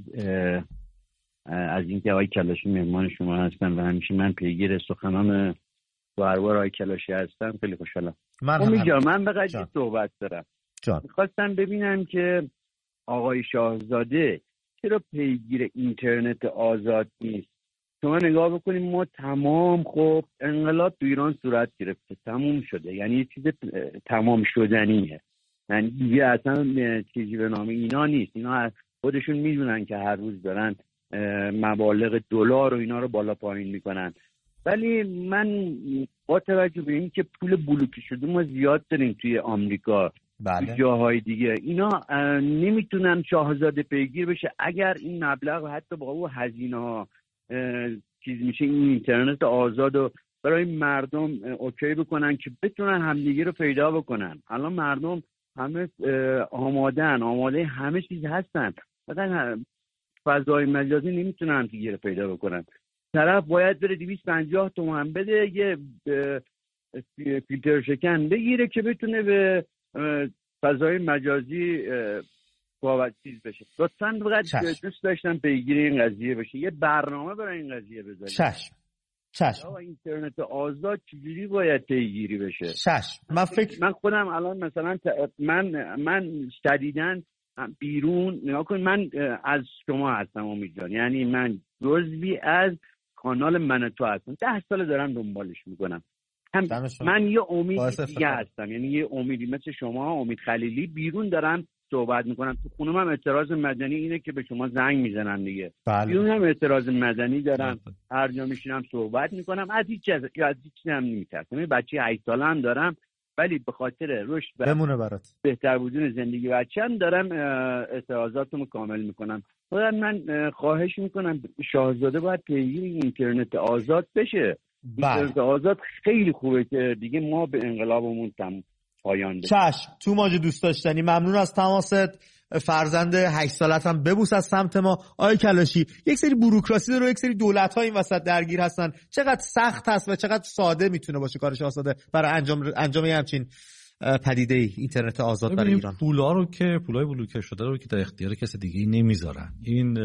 از اینکه آقای کلاشی مهمان شما هستن و همیشه من پیگیر سخنان باربار آقای کلاشی هستم. خیلی خوشحالم. امید جان من به قضیه صحبت دارم. میخواستم ببینم که آقای شاهزاده چرا پیگیر اینترنت آزاد نیست. شما نگاه بکنیم ما تمام خب انقلاب تو ایران صورت گرفته، تموم شده، یعنی یه چیز تمام شدنیه، یعنی دیگه اصلا چیزی به نام اینا نیست. اینا خودشون میدونن که هر روز دارن مبالغ دلار و اینا رو بالا پایین میکنن. ولی من با توجه به این که پول بلوکه شده ما زیاد داریم توی آمریکا، بله. جاهای دیگه، اینا نمیتونن شاهزاده پیگیر بشه. اگر این مبلغ حتی با او هزینه ها چیز میشه، این اینترنت آزاد رو برای مردم اوکی بکنن که بتونن همدیگه رو پیدا بکنن. الان مردم همه آمادن، آماده همه چیز هستن، فقط فضای مجازی نمیتونن همدیگه رو پیدا بکنن. طرف باید بره دویست و پنجاه تومن بده یه فیلتر شکن بگیره که بتونه به فضای مجازی باید چیز بشه. لطفاً فقط دوست داشتم پیگیر این قضیه بشه، یه برنامه برای این قضیه بذارید. چشم چشم. اینترنت آزاد چجوری باید پیگیری بشه؟ چشم. من فکر من خودم الان مثلا من من شدیداً بیرون نگاه کن، من از شما هستم امید جان، یعنی من جزوی از کانال من تو هستم، ده سال دارم دنبالش میکنم. هم من یه امید دیگه هستم، یعنی یه امیدی مثل شما، امید خلیلی، بیرون دارم صحبت میکنم. تو خونم هم اعتراض مدنی اینه که به شما زنگ میزنن دیگه. بله. بیرون هم اعتراض مدنی دارم. بله. هر جا میشینم صحبت میکنم، از هیچ چیز یا از هیچ چیزی هم نمیترسم. من بچه هشت ساله هم دارم، ولی به خاطر رشد و بمونه برات بهتر بودن زندگی بچه‌م دارم اعتراضاتمو کامل میکنم. خودم من خواهش میکنم شاهزاده باید پیگیر اینترنت آزاد بشه. بله. اینترنت آزاد خیلی خوبه که دیگه ما به انقلابمون تم پایان بدیم. چشم. تو ماجه دوست داشتنی، ممنون از تماست. فرزند هشت سالت هم ببوس از سمت ما. آقای کلاشی یک سری بوروکراسی داره و یک سری دولت‌ها این وسط درگیر هستن. چقدر سخت هست و چقدر ساده میتونه باشه کار شاهزاده برای انجام انجام همچین پدیده ای اینترنت آزاد برای ایران؟ پولا رو که پولای بلوکه شده رو که در اختیار کسی دیگه نمیذارن. این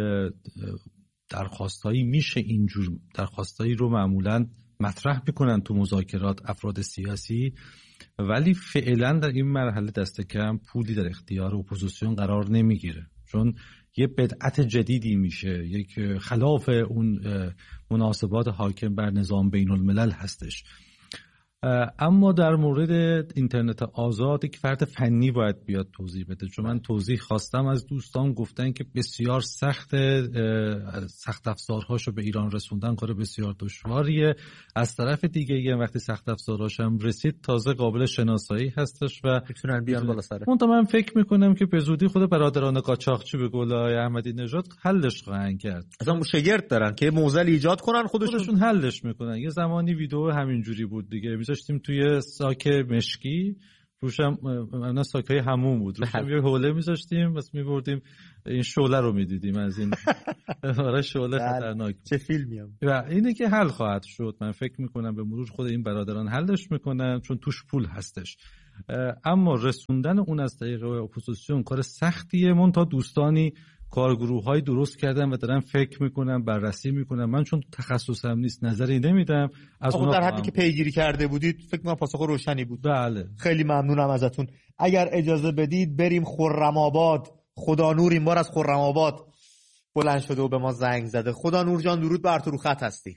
درخواستایی میشه اینجور درخواستایی رو معمولاً مطرح میکنن تو مذاکرات افراد سیاسی، ولی فعلا در این مرحله دست کم پولی در اختیار اپوزیسیون قرار نمیگیره. چون یه بدعت جدیدی میشه، یک خلاف اون مناسبات حاکم بر نظام بین الملل هستش. اما در مورد اینترنت آزاد یک فرد فنی باید بیاد توضیح بده، چون من توضیح خواستم از دوستان، گفتن که بسیار سخت سخت افزارهاشو به ایران رسوندن کار بسیار دشواریه. از طرف دیگه یه وقتی سخت افزارهاش هم رسید تازه قابل شناسایی هستش و میتونن بیان بالا سر. من فکر میکنم که به زودی خود برادران قاچاقچی به قول آقای احمدی نژاد حلش خواهند کرد. اصلا شگرد دارن که موزل ایجاد کنن خودشون, خودشون حلش میکنن. یه زمانی ویدیو همینجوری بود دیگه، میذاشتیم توی ساک مشکی، روشم معنا ساکای همون بود، روشم یه حوله میذاشتیم بس میبردیم این شعله رو میدیدیم از این آره شعله خطرناک. چه فیلمی هم. و اینه که حل خواهد شد. من فکر میکنم به مرور خود این برادران حلش میکنن چون توش پول هستش. اما رسوندن اون از طریق اپوزیسیون کار سختیه. من تا دوستانی کارگروه‌های درست کردن و دارن فکر میکنن، بررسی میکنن. من چون تخصصم نیست نظری نمیدم. از اون در حدی که پیگیری کرده بودید فکر کنم پاسخ روشنی بود. بله. خیلی ممنونم ازتون. اگر اجازه بدید بریم خرم‌آباد. خدا نور این بار از خرم‌آباد بلند شده و به ما زنگ زده. خدا نور جان درود بر تو، رو خط هستی.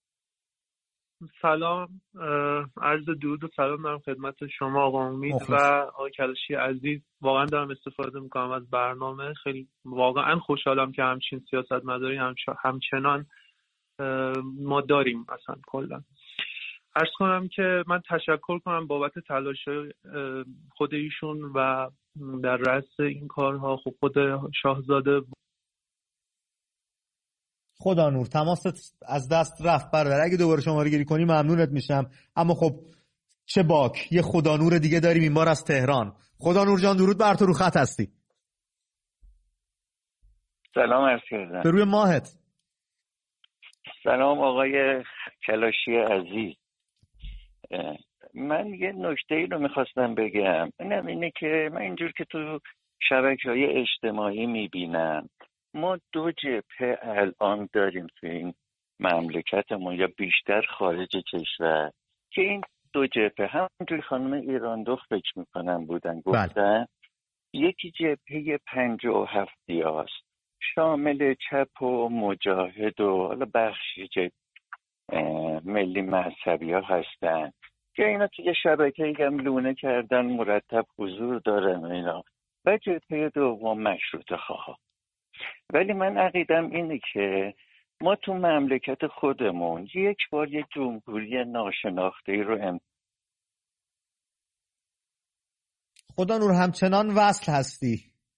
سلام، عرض درود و سلام دارم خدمت شما آقا امید و آقای کلاشی عزیز. واقعا دارم استفاده میکنم از برنامه. خیلی واقعا خوشحالم که همچین سیاستمداری همچنان ما داریم. اصلا کلا عرض کنم که من تشکر کنم بابت تلاش خود ایشون و در رأس این کارها. خب خود شاهزاده خدا نور تماست از دست رفت برادر، اگه دوباره شماره گیری کنی ممنونت میشم. اما خب چه باک، یه خدا نور دیگه داریم این بار از تهران. خدا نور جان درود بر تو، رو خط هستی. سلام عرض کردم. به روی ماهت. سلام آقای کلاشی عزیز. من یه نکته ای رو میخواستم بگم، اینم اینه که من اینجور که تو شبکه‌های اجتماعی میبینم ما دو جبهه الان داریم تو این مملکتمون یا بیشتر خارج کشور که این دو جبهه همونجوری خانم ایراندخت فکر میکنم بودن گفتن یکی جبهه پنجاه و هفتی هاست شامل چپ و مجاهد و حالا بخشی که ملی مذهبی ها هستن که اینا توی شبکه هم لونه کردن مرتب حضور دارن اینا، و جبهه دوم مشروطه خواه. ولی من عقیدم اینه که ما تو مملکت خودمون یک بار یک جمهوری ناشناخته‌ای رو ام... خدا نور همچنان وصل هستی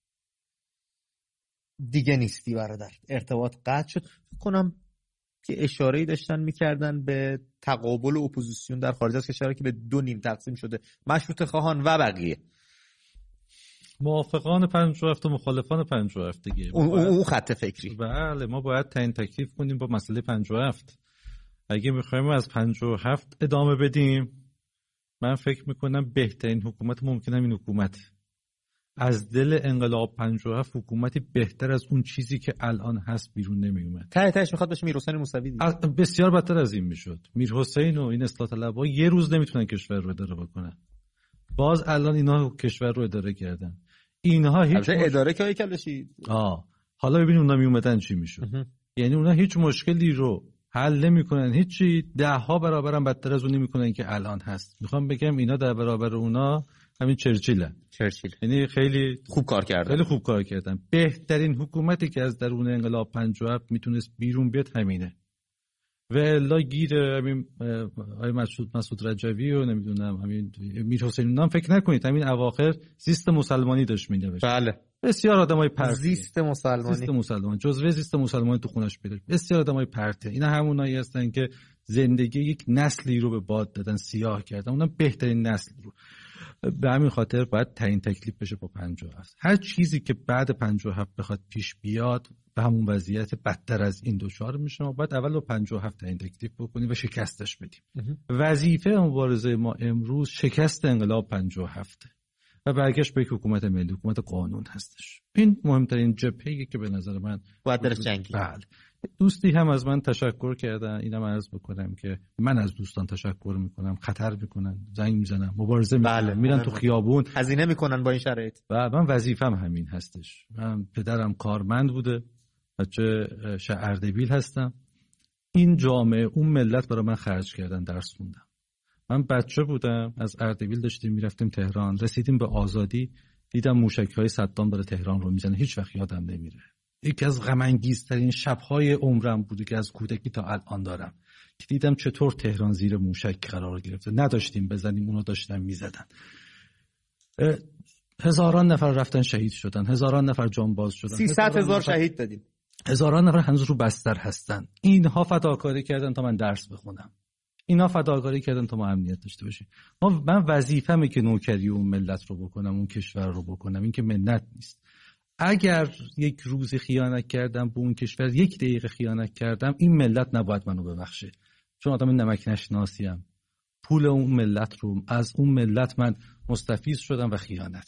دیگه نیستی برادر، ارتباط قطع شد. فکر کنم که اشاره‌ای داشتن میکردن به تقابل اپوزیسیون در خارج از کشور که به دو نیم تقسیم شده، مشروطه خواهان و بقیه. موافقان پنجاه و هفت و مخالفان پنجاه و هفت دیگه. اون باید... اون خط فکری. بله ما باید تعیین تکلیف کنیم با مسئله پنجاه و هفت. اگه میخوایم از پنجاه و هفت ادامه بدیم، من فکر میکنم بهترین حکومت ممکنه این حکومت از دل انقلاب پنجاه و هفت حکومتی بهتر از اون چیزی که الان هست بیرون نمیومد. ته تهش میخواد بشه میرحسین موسوی دیگه. بسیار بدتر از این میشد. میرحسین و این اصلاح طلبها یه روز نمیتونن کشور رو اداره بکنن. باز الان اینا کشور رو اداره کردن. اینها هیچ مش... اداره که کلاشی. آه حالا ببین اونا می اومدن چی میشد. یعنی اونا هیچ مشکلی رو حل نمیکنن، هیچی، ده ها برابر هم بدتر از اون نمیکنن که الان هست. میخوام بگم اینا در برابر اونا همین چرچیلن. چرچیل یعنی خیلی خوب کار کردن. خیلی خوب کار کردن. بهترین حکومتی که از درون انقلاب پنجاه و هفت میتونست بیرون بیاد همینه. و الا گیر همین آقای مسعود مسعود رجوی و نمیدونم همین میرحسین نام فکر نکنید، همین اواخر زیست مسلمانی داشت مینوشت. بله بسیار آدمای پرت. زیست مسلمانی. زیست مسلمان. جزوه زیست مسلمانی تو خونش پیدا. بسیار آدمای پرته. اینا همونایی هستن که زندگی یک نسلی رو به باد دادن، سیاه کردن. اونم بهترین نسل رو. به همین خاطر باید تعیین تکلیف بشه با پنجاه و هفت. هر چیزی که بعد پنجاه و هفت بخواد پیش بیاد به همون وضعیت بدتر از این دچار میشه. ما باید اول با پنجاه و هفت تعیین تکلیف بکنیم و شکستش بدیم. وظیفه مبارزه ما امروز شکست انقلاب پنجاه و هفت و برگشت به یک حکومت ملی، حکومت قانون هستش. این مهمترین جبهه‌ای که به نظر من باید درش جنگی. بله. دوستی هم از من تشکر کردن، اینم عرض بکنم که من از دوستان تشکر میکنم، خطر میکنن، زنگ میزنن، مبارزه میکنن، بله. میرن تو خیابون، هزینه میکنن با این شرایط. و من وظیفم همین هستش. من پدرم کارمند بوده، بچه شهر اردبیل هستم. این جامعه، اون ملت برای من خرج کردن، درس خوندم. من بچه بودم، از اردبیل داشتیم میرفتیم تهران، رسیدیم به آزادی، دیدم موشک‌های صدام داره تهران رو میزنه، هیچ وقت یادم نمیره. یکی از غم انگیزترین شب‌های عمرم بوده که از کودکی تا الان دارم، که دیدم چطور تهران زیر موشک قرار گرفته. نداشتیم بزنیم، اونو داشتن میزدن. هزاران نفر رفتن شهید شدن، هزاران نفر جانباز شدن، سیصد هزار شهید دادیم، هزاران نفر هنوز رو بستر هستن. اینها فداکاری کردن تا من درس بخونم، اینا فداکاری کردن تا ما امنیت داشته باشیم. ما من وظیفه‌مه که نوکری اون ملت رو بکنم، اون کشور رو بکنم. این که منت نیست. اگر یک روز خیانت کردم به اون کشور، یک دقیقه خیانت کردم، این ملت نباید منو ببخشه، چون آدم نمک نشناسیم. پول اون ملت رو از اون ملت من مستفیض شدم و خیانت